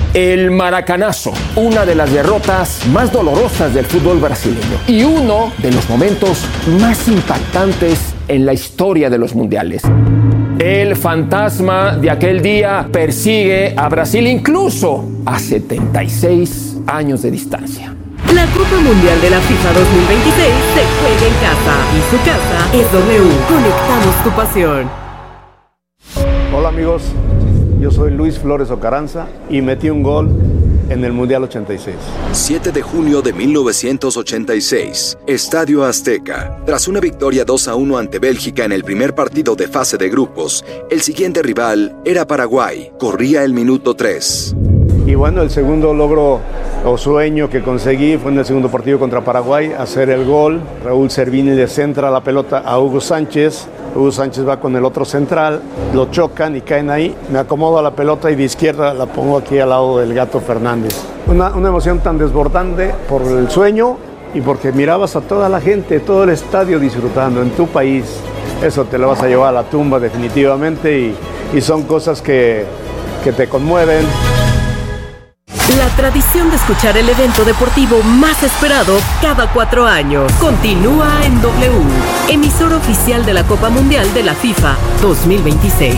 El Maracanazo, una de las derrotas más dolorosas del fútbol brasileño y uno de los momentos más impactantes en la historia de los mundiales. El fantasma de aquel día persigue a Brasil incluso a 76 años de distancia. La Copa Mundial de la FIFA 2026 se juega en casa y su casa es W. Conectamos tu pasión. Hola amigos, yo soy Luis Flores Ocaranza y metí un gol en el Mundial 86. 7 de junio de 1986, Estadio Azteca. Tras una victoria 2-1 ante Bélgica en el primer partido de fase de grupos, el siguiente rival era Paraguay. Corría el minuto 3. Y bueno, el segundo logro o sueño que conseguí fue en el segundo partido contra Paraguay, hacer el gol. Raúl Servini le centra la pelota a Hugo Sánchez. Hugo Sánchez va con el otro central, lo chocan y caen ahí. Me acomodo a la pelota y de izquierda la pongo aquí al lado del Gato Fernández. Una emoción tan desbordante por el sueño y porque mirabas a toda la gente, todo el estadio disfrutando en tu país. Eso te lo vas a llevar a la tumba definitivamente y son cosas que te conmueven. La tradición de escuchar el evento deportivo más esperado cada 4 años continúa en W, emisor oficial de la Copa Mundial de la FIFA 2026.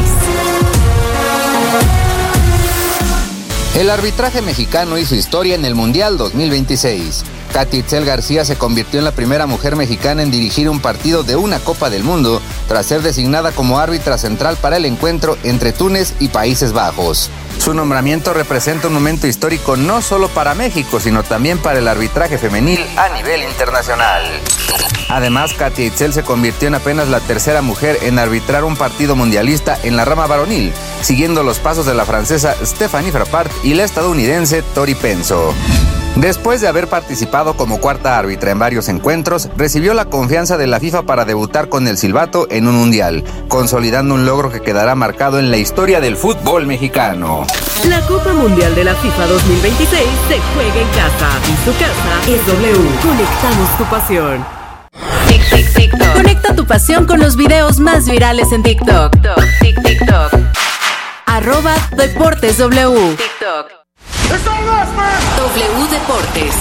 El arbitraje mexicano hizo historia en el Mundial 2026. Katy Itzel García se convirtió en la primera mujer mexicana en dirigir un partido de una Copa del Mundo, tras ser designada como árbitra central para el encuentro entre Túnez y Países Bajos. Su nombramiento representa un momento histórico no solo para México, sino también para el arbitraje femenil a nivel internacional. Además, Katy Itzel se convirtió en apenas la tercera mujer en arbitrar un partido mundialista en la rama varonil, siguiendo los pasos de la francesa Stéphanie Frappart y la estadounidense Tori Penso. Después de haber participado como cuarta árbitra en varios encuentros, recibió la confianza de la FIFA para debutar con el silbato en un mundial, consolidando un logro que quedará marcado en la historia del fútbol mexicano. La Copa Mundial de la FIFA 2026 se juega en casa y su casa es W. Conectamos tu pasión. Conecta tu pasión con los videos más virales en TikTok. @DeportesW. W Deportes.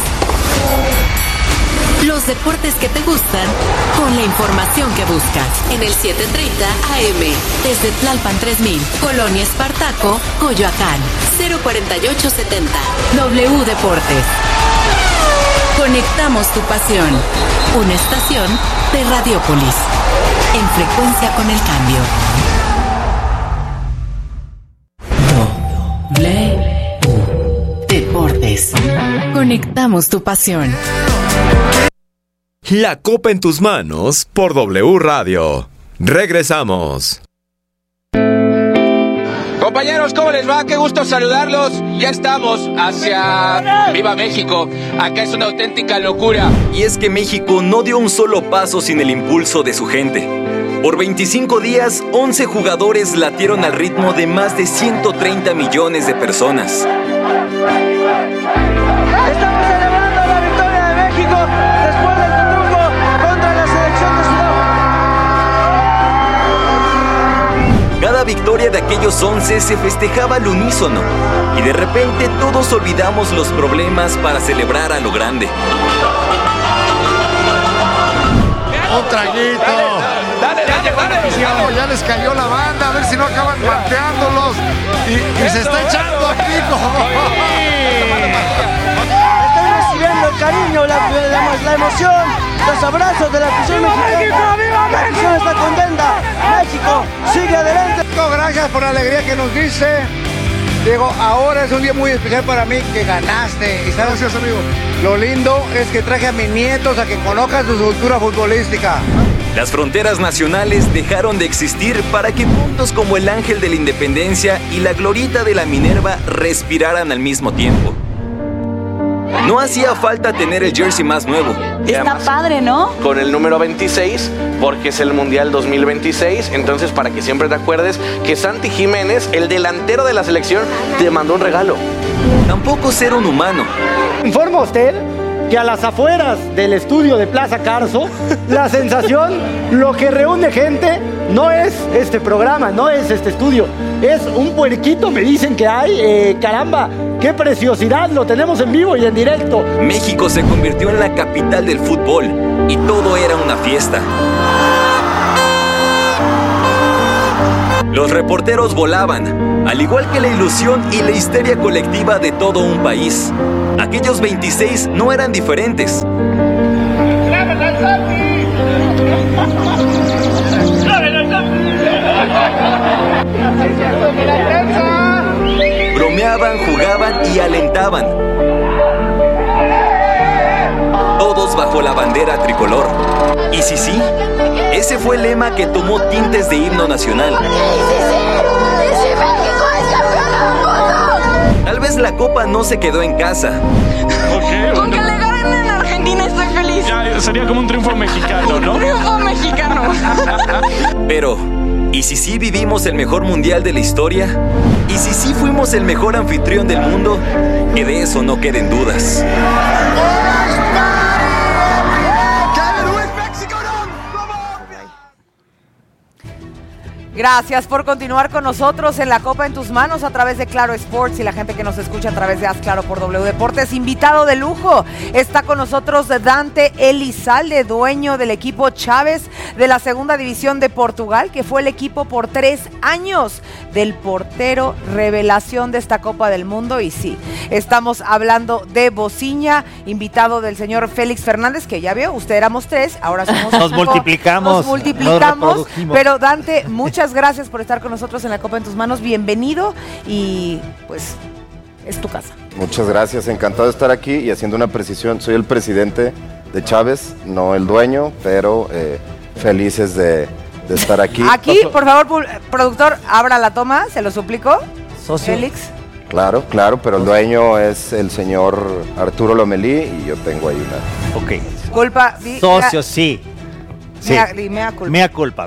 Los deportes que te gustan con la información que buscas. En el 7:30 AM. Desde Tlalpan 3000, Colonia Espartaco, Coyoacán. 04870. W Deportes. Conectamos tu pasión. Una estación de Radiopolis. En frecuencia con el cambio. Deportes. Conectamos tu pasión. La Copa en tus manos por W Radio. Regresamos. Compañeros, ¿cómo les va? Qué gusto saludarlos. Ya estamos hacia Viva México. Acá es una auténtica locura. Y es que México no dio un solo paso sin el impulso de su gente. Por 25 días, 11 jugadores latieron al ritmo de más de 130 millones de personas. Estamos celebrando la victoria de México después del triunfo contra la selección de Sudáfrica. Cada victoria de aquellos 11 se festejaba al unísono y de repente todos olvidamos los problemas para celebrar a lo grande. Un traguito. Dale, ya les cayó la banda, a ver si no acaban pateándolos y se está echando a pico. Están recibiendo el cariño, la emoción, los abrazos de la afición mexicana. La afición está contenta. México sigue adelante. Gracias por la alegría que nos diste. Diego, ahora es un día muy especial para mí que ganaste. ¿Y sabes? Gracias, amigo. Lo lindo es que traje a mis nietos a que conozcan su cultura futbolística. Las fronteras nacionales dejaron de existir para que puntos como el Ángel de la Independencia y la Glorieta de la Minerva respiraran al mismo tiempo. No hacía falta tener el jersey más nuevo. Está padre, ¿no? Con el número 26, porque es el Mundial 2026, entonces para que siempre te acuerdes que Santi Jiménez, el delantero de la selección, te mandó un regalo. Tampoco ser un humano. ¿Informa usted que a las afueras del estudio de Plaza Carso, la sensación, lo que reúne gente, no es este programa, no es este estudio, es un puerquito, me dicen que hay, caramba, ¡Qué preciosidad! Lo tenemos en vivo y en directo. México se convirtió en la capital del fútbol y todo era una fiesta. Los reporteros volaban, al igual que la ilusión y la histeria colectiva de todo un país. Aquellos 26 no eran diferentes. Bromeaban, jugaban y alentaban. Todos bajo la bandera tricolor. ¿Y sí? Ese fue el lema que tomó tintes de himno nacional. Tal vez la copa no se quedó en casa. Con que le ganen en Argentina estoy feliz. Ya, sería como un triunfo mexicano, ¿no? Un triunfo mexicano. Pero, ¿y si sí vivimos el mejor mundial de la historia? ¿Y si sí fuimos el mejor anfitrión del mundo? Que de eso no queden dudas. Gracias por continuar con nosotros en La Copa en tus manos a través de Claro Sports y la gente que nos escucha a través de Haz Claro por W Deportes. Invitado de lujo, está con nosotros Dante Elizalde, dueño del equipo Chaves de la segunda división de Portugal, que fue el equipo por 3 años del portero revelación de esta Copa del Mundo. Y sí, estamos hablando de Bociña, invitado del señor Félix Fernández, que ya vio, usted éramos 3, ahora somos Nos multiplicamos, pero Dante, muchas gracias por estar con nosotros en La Copa en tus manos. Bienvenido y pues es tu casa. Muchas gracias, encantado de estar aquí y haciendo una precisión. Soy el presidente de Chaves, no el dueño, pero felices de estar aquí. Aquí, por favor, productor, abra la toma, se lo suplico. Socio. Félix. Claro, pero el dueño es el señor Arturo Lomelí y yo tengo ahí una... Ok. Culpa. Socio, sí. Sí. Mea culpa.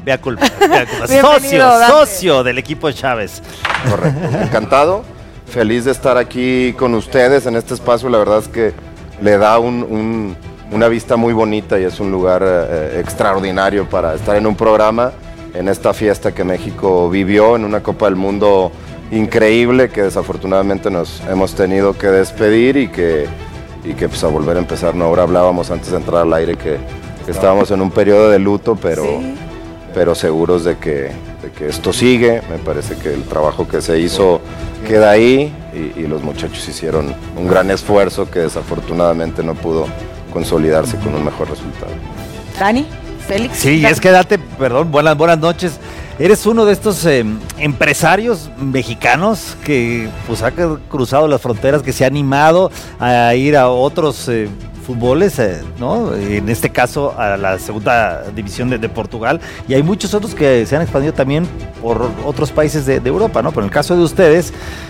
Socio del equipo Chávez. Correcto, encantado, feliz de estar aquí con ustedes en este espacio. La verdad es que le da una vista muy bonita y es un lugar extraordinario para estar en un programa, en esta fiesta que México vivió, en una Copa del Mundo increíble que desafortunadamente nos hemos tenido que despedir y que pues a volver a empezar. No, ahora hablábamos antes de entrar al aire que estábamos en un periodo de luto, pero seguros de que esto sigue. Me parece que el trabajo que se hizo queda ahí y los muchachos hicieron un gran esfuerzo que desafortunadamente no pudo consolidarse con un mejor resultado. Dani, Félix. Sí, Dani. Es que Dante, perdón, buenas noches. Eres uno de estos empresarios mexicanos que pues ha cruzado las fronteras, que se ha animado a ir a otros fútboles, ¿no? En este caso a la segunda división de Portugal, y hay muchos otros que se han expandido también por otros países de Europa, ¿no? Pero en el caso de ustedes,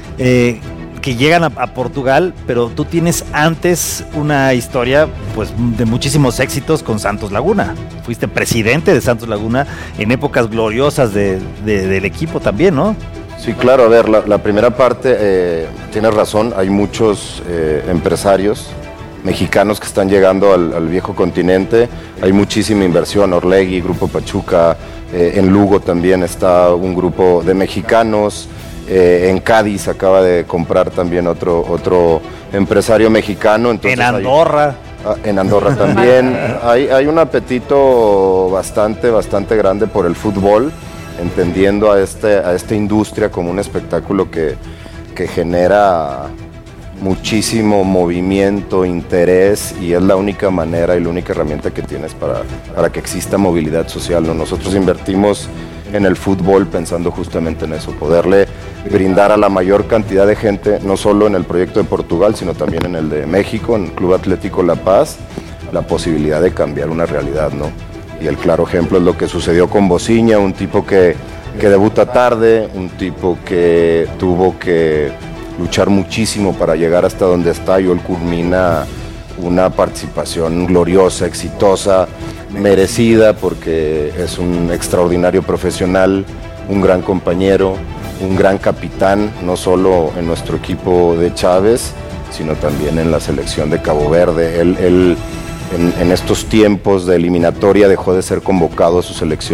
que llegan a Portugal, pero tú tienes antes una historia pues de muchísimos éxitos con Santos Laguna. Fuiste presidente de Santos Laguna en épocas gloriosas del equipo también, ¿no? Sí, claro, a ver, la primera parte, tienes razón, hay muchos empresarios mexicanos que están llegando al viejo continente. Hay muchísima inversión, Orlegui, Grupo Pachuca, en Lugo también está un grupo de mexicanos, en Cádiz acaba de comprar también otro empresario mexicano. Entonces en Andorra. En Andorra también. Hay un apetito bastante grande por el fútbol, entendiendo a esta industria como un espectáculo que genera muchísimo movimiento, interés, y es la única manera y la única herramienta que tienes para que exista movilidad social, ¿no? Nosotros invertimos en el fútbol pensando justamente en eso, poderle brindar a la mayor cantidad de gente, no solo en el proyecto de Portugal, sino también en el de México, en el Club Atlético La Paz, la posibilidad de cambiar una realidad, ¿no? Y el claro ejemplo es lo que sucedió con Bociña, un tipo que debuta tarde, un tipo que tuvo que luchar muchísimo para llegar hasta donde está, y hoy culmina una participación gloriosa, exitosa, merecida, porque es un extraordinario profesional, un gran compañero, un gran capitán, no solo en nuestro equipo de Chaves, sino también en la selección de Cabo Verde. Él en estos tiempos de eliminatoria dejó de ser convocado a su selección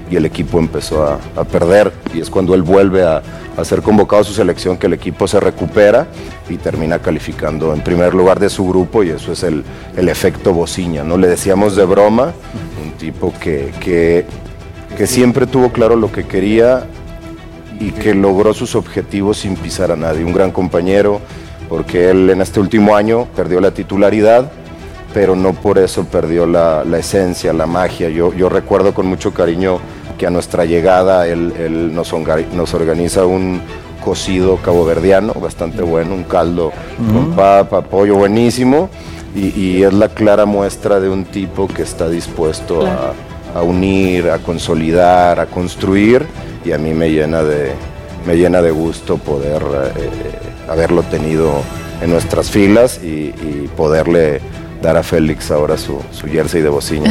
y el equipo empezó a perder, y es cuando él vuelve a ser convocado a su selección que el equipo se recupera y termina calificando en primer lugar de su grupo, y eso es el efecto Bociña, ¿no? Le decíamos de broma, un tipo que siempre tuvo claro lo que quería y que logró sus objetivos sin pisar a nadie, un gran compañero, porque él en este último año perdió la titularidad, pero no por eso perdió la esencia, la magia. Yo recuerdo con mucho cariño que a nuestra llegada él nos organiza un cocido caboverdiano bastante bueno, un caldo con papa, pollo buenísimo, y es la clara muestra de un tipo que está dispuesto a unir, a consolidar, a construir, y a mí me llena de gusto poder haberlo tenido en nuestras filas y poderle dar a Félix ahora su jersey de Bociña.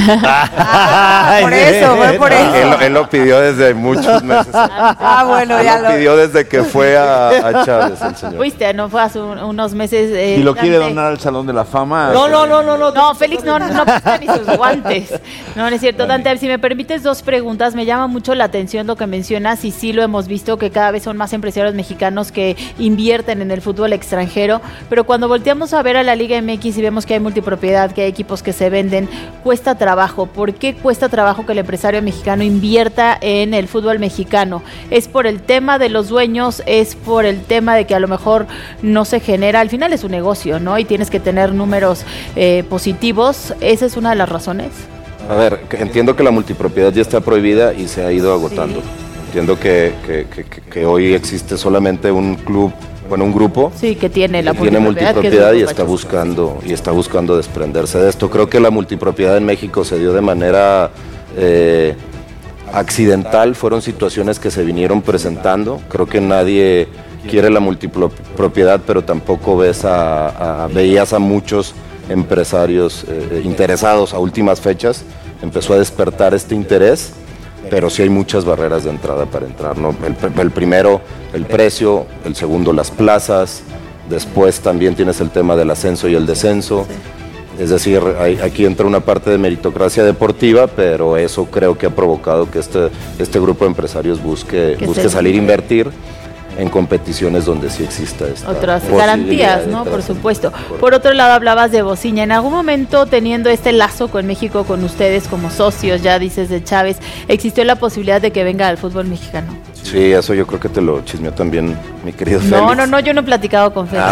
Por eso. Él lo pidió desde muchos meses. Bueno, ya lo pidió desde que fue a Chávez, el señor. Fuiste, no fue hace unos meses. ¿Y lo quiere donar al Salón de la Fama? No, Félix no pisa ni sus guantes. No es cierto. Dante, si me permites 2 preguntas, me llama mucho la atención lo que mencionas, y sí lo hemos visto que cada vez son más empresarios mexicanos que invierten en el fútbol extranjero, pero cuando volteamos a ver a la Liga MX y vemos que hay multipropiedad, que hay equipos que se venden, cuesta trabajo. ¿Por qué cuesta trabajo que el empresario mexicano invierta en el fútbol mexicano? ¿Es por el tema de los dueños? ¿Es por el tema de que a lo mejor no se genera? Al final es un negocio, ¿no? Y tienes que tener números positivos. ¿Esa es una de las razones? A ver, entiendo que la multipropiedad ya está prohibida y se ha ido agotando. Sí. Entiendo que hoy existe solamente un club, un grupo que tiene multipropiedad y está buscando desprenderse de esto. Creo que la multipropiedad en México se dio de manera accidental, fueron situaciones que se vinieron presentando. Creo que nadie quiere la multipropiedad, pero tampoco veías a muchos empresarios interesados a últimas fechas. Empezó a despertar este interés, pero sí hay muchas barreras de entrada para entrar, ¿no? El primero, el precio; el segundo, las plazas; después también tienes el tema del ascenso y el descenso. Es decir, aquí entra una parte de meritocracia deportiva, pero eso creo que ha provocado que este grupo de empresarios busque salir a invertir en competiciones donde sí exista esta otras garantías, ¿no? Por supuesto. Por otro lado, hablabas de Bociña. En algún momento, teniendo este lazo con México, con ustedes como socios, ya dices de Chávez, ¿existió la posibilidad de que venga al fútbol mexicano? Sí, eso yo creo que te lo chismeó también mi querido Félix. No, yo no he platicado con Félix.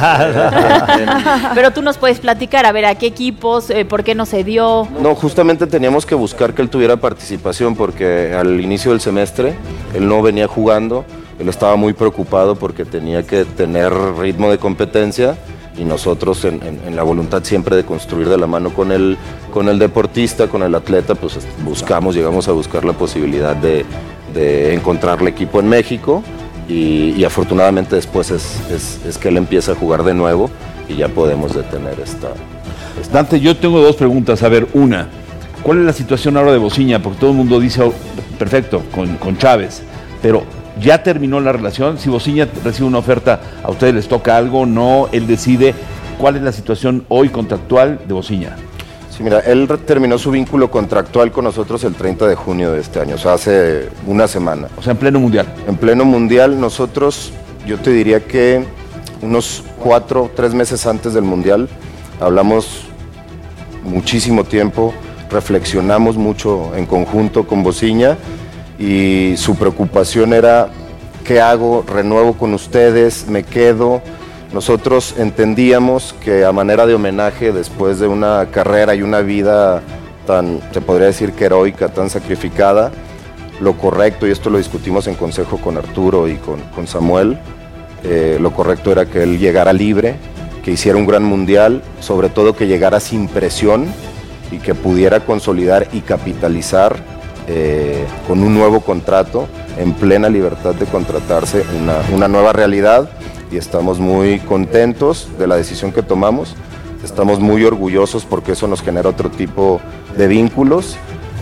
Pero tú nos puedes platicar, a ver, ¿a qué equipos? ¿Por qué no se dio? No, justamente teníamos que buscar que él tuviera participación, porque al inicio del semestre él no venía jugando. Él estaba muy preocupado porque tenía que tener ritmo de competencia, y nosotros en la voluntad siempre de construir de la mano con el deportista, con el atleta, pues llegamos a buscar la posibilidad de encontrarle equipo en México, y afortunadamente después es que él empieza a jugar de nuevo y ya podemos detener esta. Dante, yo tengo 2 preguntas. A ver, una, ¿cuál es la situación ahora de Bociña? Porque todo el mundo dice, perfecto, con Chávez, pero ¿ya terminó la relación? Si Bociña recibe una oferta, ¿a ustedes les toca algo? ¿No? Él decide. ¿Cuál es la situación hoy contractual de Bociña? Sí, mira, él terminó su vínculo contractual con nosotros el 30 de junio de este año, o sea, hace una semana. O sea, en pleno mundial. En pleno mundial. Nosotros, yo te diría que unos 3 meses antes del mundial, hablamos muchísimo tiempo, reflexionamos mucho en conjunto con Bociña, y su preocupación era: ¿qué hago? ¿Renuevo con ustedes? ¿Me quedo? Nosotros entendíamos que a manera de homenaje, después de una carrera y una vida tan, se podría decir que heroica, tan sacrificada, lo correcto, y esto lo discutimos en consejo con Arturo y con Samuel, lo correcto era que él llegara libre, que hiciera un gran mundial, sobre todo que llegara sin presión y que pudiera consolidar y capitalizar con un nuevo contrato, en plena libertad de contratarse una nueva realidad, y estamos muy contentos de la decisión que tomamos. Estamos muy orgullosos porque eso nos genera otro tipo de vínculos,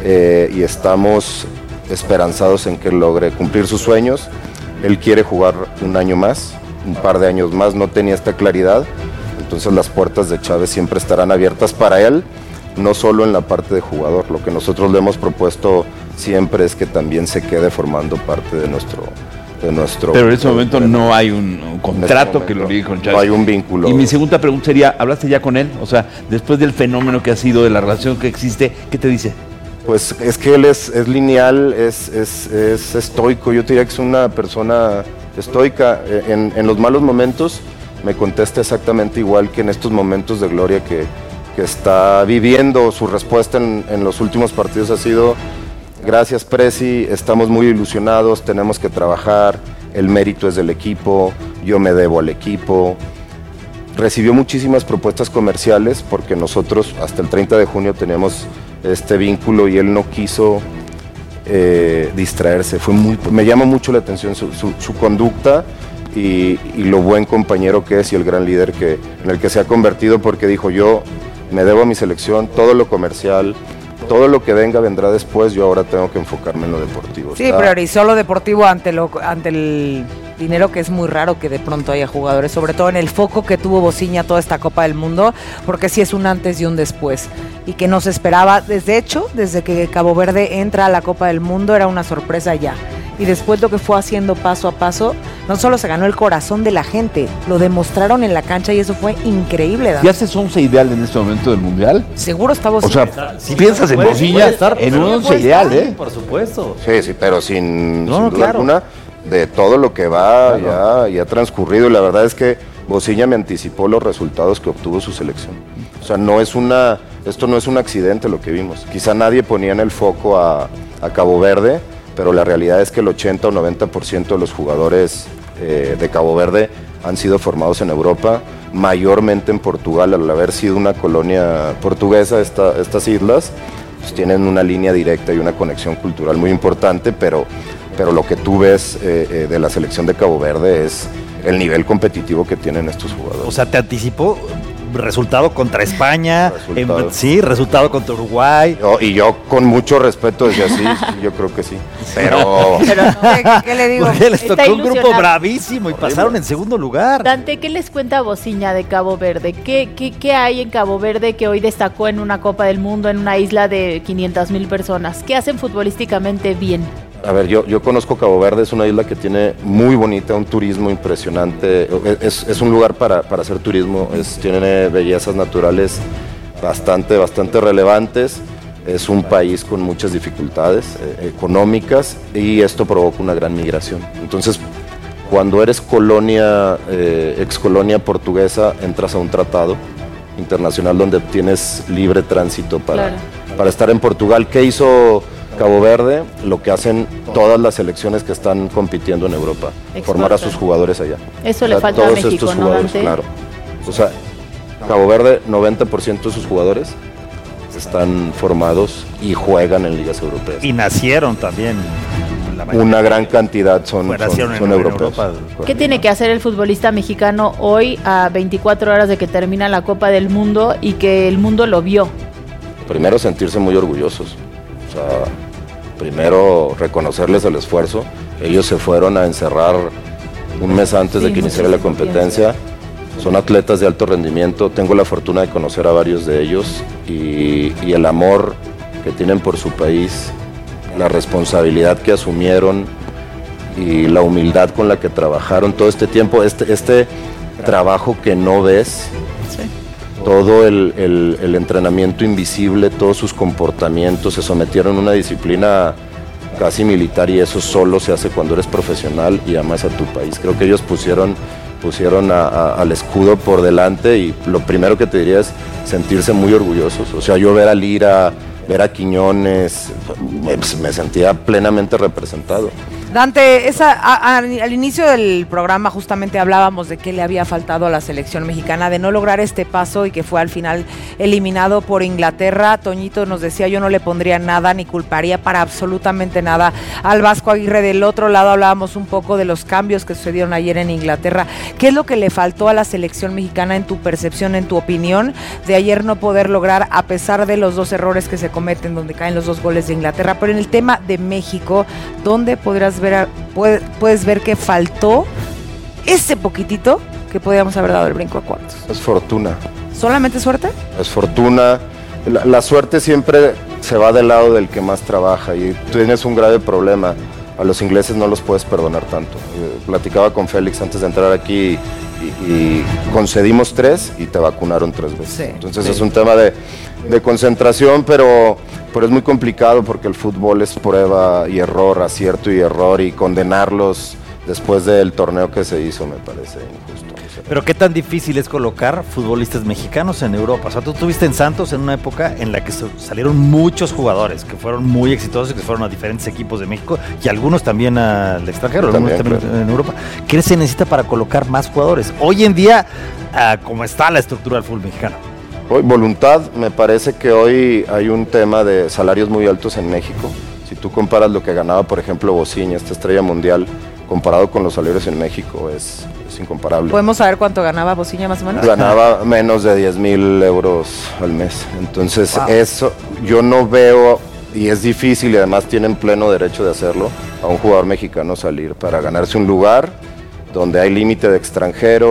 y estamos esperanzados en que logre cumplir sus sueños. Él quiere jugar un año más, un par de años más, no tenía esta claridad, entonces las puertas de Chávez siempre estarán abiertas para él, no solo en la parte de jugador. Lo que nosotros le hemos propuesto siempre es que también se quede formando parte de nuestro. Pero en ese momento no hay un contrato que lo ligue con Chávez. No hay un vínculo. Y mi segunda pregunta sería, ¿hablaste ya con él? O sea, después del fenómeno que ha sido, de la relación que existe, ¿qué te dice? Pues es que él es lineal, es estoico. Yo te diría que es una persona estoica. En los malos momentos me contesta exactamente igual que en estos momentos de gloria que está viviendo. Su respuesta en los últimos partidos ha sido: gracias, Presi, estamos muy ilusionados, tenemos que trabajar, el mérito es del equipo, yo me debo al equipo. Recibió muchísimas propuestas comerciales porque nosotros hasta el 30 de junio teníamos este vínculo y él no quiso distraerse. Me llama mucho la atención su conducta y lo buen compañero que es y el gran líder en el que se ha convertido, porque dijo: yo me debo a mi selección, todo lo comercial, todo lo que venga vendrá después, yo ahora tengo que enfocarme en lo deportivo. Sí, priorizó lo deportivo ante el dinero, que es muy raro que de pronto haya jugadores, sobre todo en el foco que tuvo Bociña toda esta Copa del Mundo, porque sí es un antes y un después, y que no se esperaba. Desde que Cabo Verde entra a la Copa del Mundo era una sorpresa ya. Y después lo que fue haciendo paso a paso, no solo se ganó el corazón de la gente, lo demostraron en la cancha y eso fue increíble. ¿Ya haces 11 ideal en este momento del Mundial? Seguro está Bociña. O sea, si piensas en Bociña, en un 11 ideal, ¿eh? Por supuesto. Sí, pero sin duda alguna, de todo lo que va, ya ha transcurrido. Y la verdad es que Bociña me anticipó los resultados que obtuvo su selección. O sea, esto no es un accidente lo que vimos. Quizá nadie ponía en el foco a Cabo Verde, pero la realidad es que el 80 o 90% de los jugadores de Cabo Verde han sido formados en Europa, mayormente en Portugal. Al haber sido una colonia portuguesa, estas islas pues tienen una línea directa y una conexión cultural muy importante, pero lo que tú ves de la selección de Cabo Verde es el nivel competitivo que tienen estos jugadores. O sea, te anticipó resultado contra España, resultado contra Uruguay. Y yo con mucho respeto decía sí, yo creo que sí. Pero ¿qué le digo? Porque les tocó un grupo bravísimo y pasaron en segundo lugar. Dante, ¿qué les cuenta Bociña de Cabo Verde? ¿Qué hay en Cabo Verde que hoy destacó en una Copa del Mundo, en una isla de 500,000 personas? ¿Qué hacen futbolísticamente bien? A ver, yo conozco Cabo Verde, es una isla que tiene muy bonita, un turismo impresionante, es un lugar para hacer turismo, tiene bellezas naturales bastante relevantes, es un país con muchas dificultades económicas y esto provoca una gran migración. Entonces, cuando eres excolonia portuguesa, entras a un tratado internacional donde tienes libre tránsito para estar en Portugal. ¿Qué hizo Cabo Verde? Lo que hacen todas las selecciones que están compitiendo en Europa, formar a sus jugadores allá. Eso le falta a México, ¿no, Dante? Claro. O sea, Cabo Verde, 90% de sus jugadores están formados y juegan en ligas europeas. Y nacieron también. Una gran cantidad son europeos. ¿Qué tiene que hacer el futbolista mexicano hoy, a 24 horas de que termina la Copa del Mundo y que el mundo lo vio? Primero, sentirse muy orgullosos. O sea, primero reconocerles el esfuerzo. Ellos se fueron a encerrar un mes antes de que iniciara la competencia. Son atletas de alto rendimiento. Tengo la fortuna de conocer a varios de ellos y el amor que tienen por su país, la responsabilidad que asumieron y la humildad con la que trabajaron todo este tiempo, este trabajo que no ves, todo el entrenamiento invisible, todos sus comportamientos, se sometieron a una disciplina casi militar y eso solo se hace cuando eres profesional y amas a tu país. Creo que ellos pusieron al escudo por delante y lo primero que te diría es sentirse muy orgullosos. O sea, yo ver a Lira, ver a Quiñones, me sentía plenamente representado. Dante, al inicio del programa justamente hablábamos de qué le había faltado a la selección mexicana, de no lograr este paso y que fue al final eliminado por Inglaterra. Toñito nos decía, yo no le pondría nada ni culparía para absolutamente nada al Vasco Aguirre. Del otro lado hablábamos un poco de los cambios que sucedieron ayer en Inglaterra. ¿Qué es lo que le faltó a la selección mexicana en tu percepción, en tu opinión, de ayer no poder lograr, a pesar de los dos errores que se cometen, donde caen los 2 goles de Inglaterra? Pero en el tema de México, ¿dónde puedes ver que faltó ese poquitito que podíamos haber dado el brinco a cuartos? Es fortuna. ¿Solamente suerte? Es fortuna, la suerte siempre se va del lado del que más trabaja y tienes un grave problema. A los ingleses no los puedes perdonar tanto. Platicaba con Félix antes de entrar aquí y concedimos 3 y te vacunaron 3 veces. Sí, entonces es un tema de concentración, pero es muy complicado porque el fútbol es prueba y error, acierto y error, y condenarlos después del torneo que se hizo me parece injusto. Pero qué tan difícil es colocar futbolistas mexicanos en Europa. O sea, tú estuviste en Santos en una época en la que salieron muchos jugadores que fueron muy exitosos, que fueron a diferentes equipos de México y algunos también al extranjero, algunos también en Europa. ¿Qué se necesita para colocar más jugadores? Hoy en día, ¿cómo está la estructura del fútbol mexicano? Hoy, voluntad, me parece que hoy hay un tema de salarios muy altos en México. Si tú comparas lo que ganaba, por ejemplo, Bociña, esta estrella mundial, comparado con los salarios en México, es incomparable. ¿Podemos saber cuánto ganaba Bociña más o menos? Ganaba menos de 10,000 euros al mes. Entonces, eso yo no veo, y es difícil, y además tienen pleno derecho de hacerlo, a un jugador mexicano salir para ganarse un lugar donde hay límite de extranjero.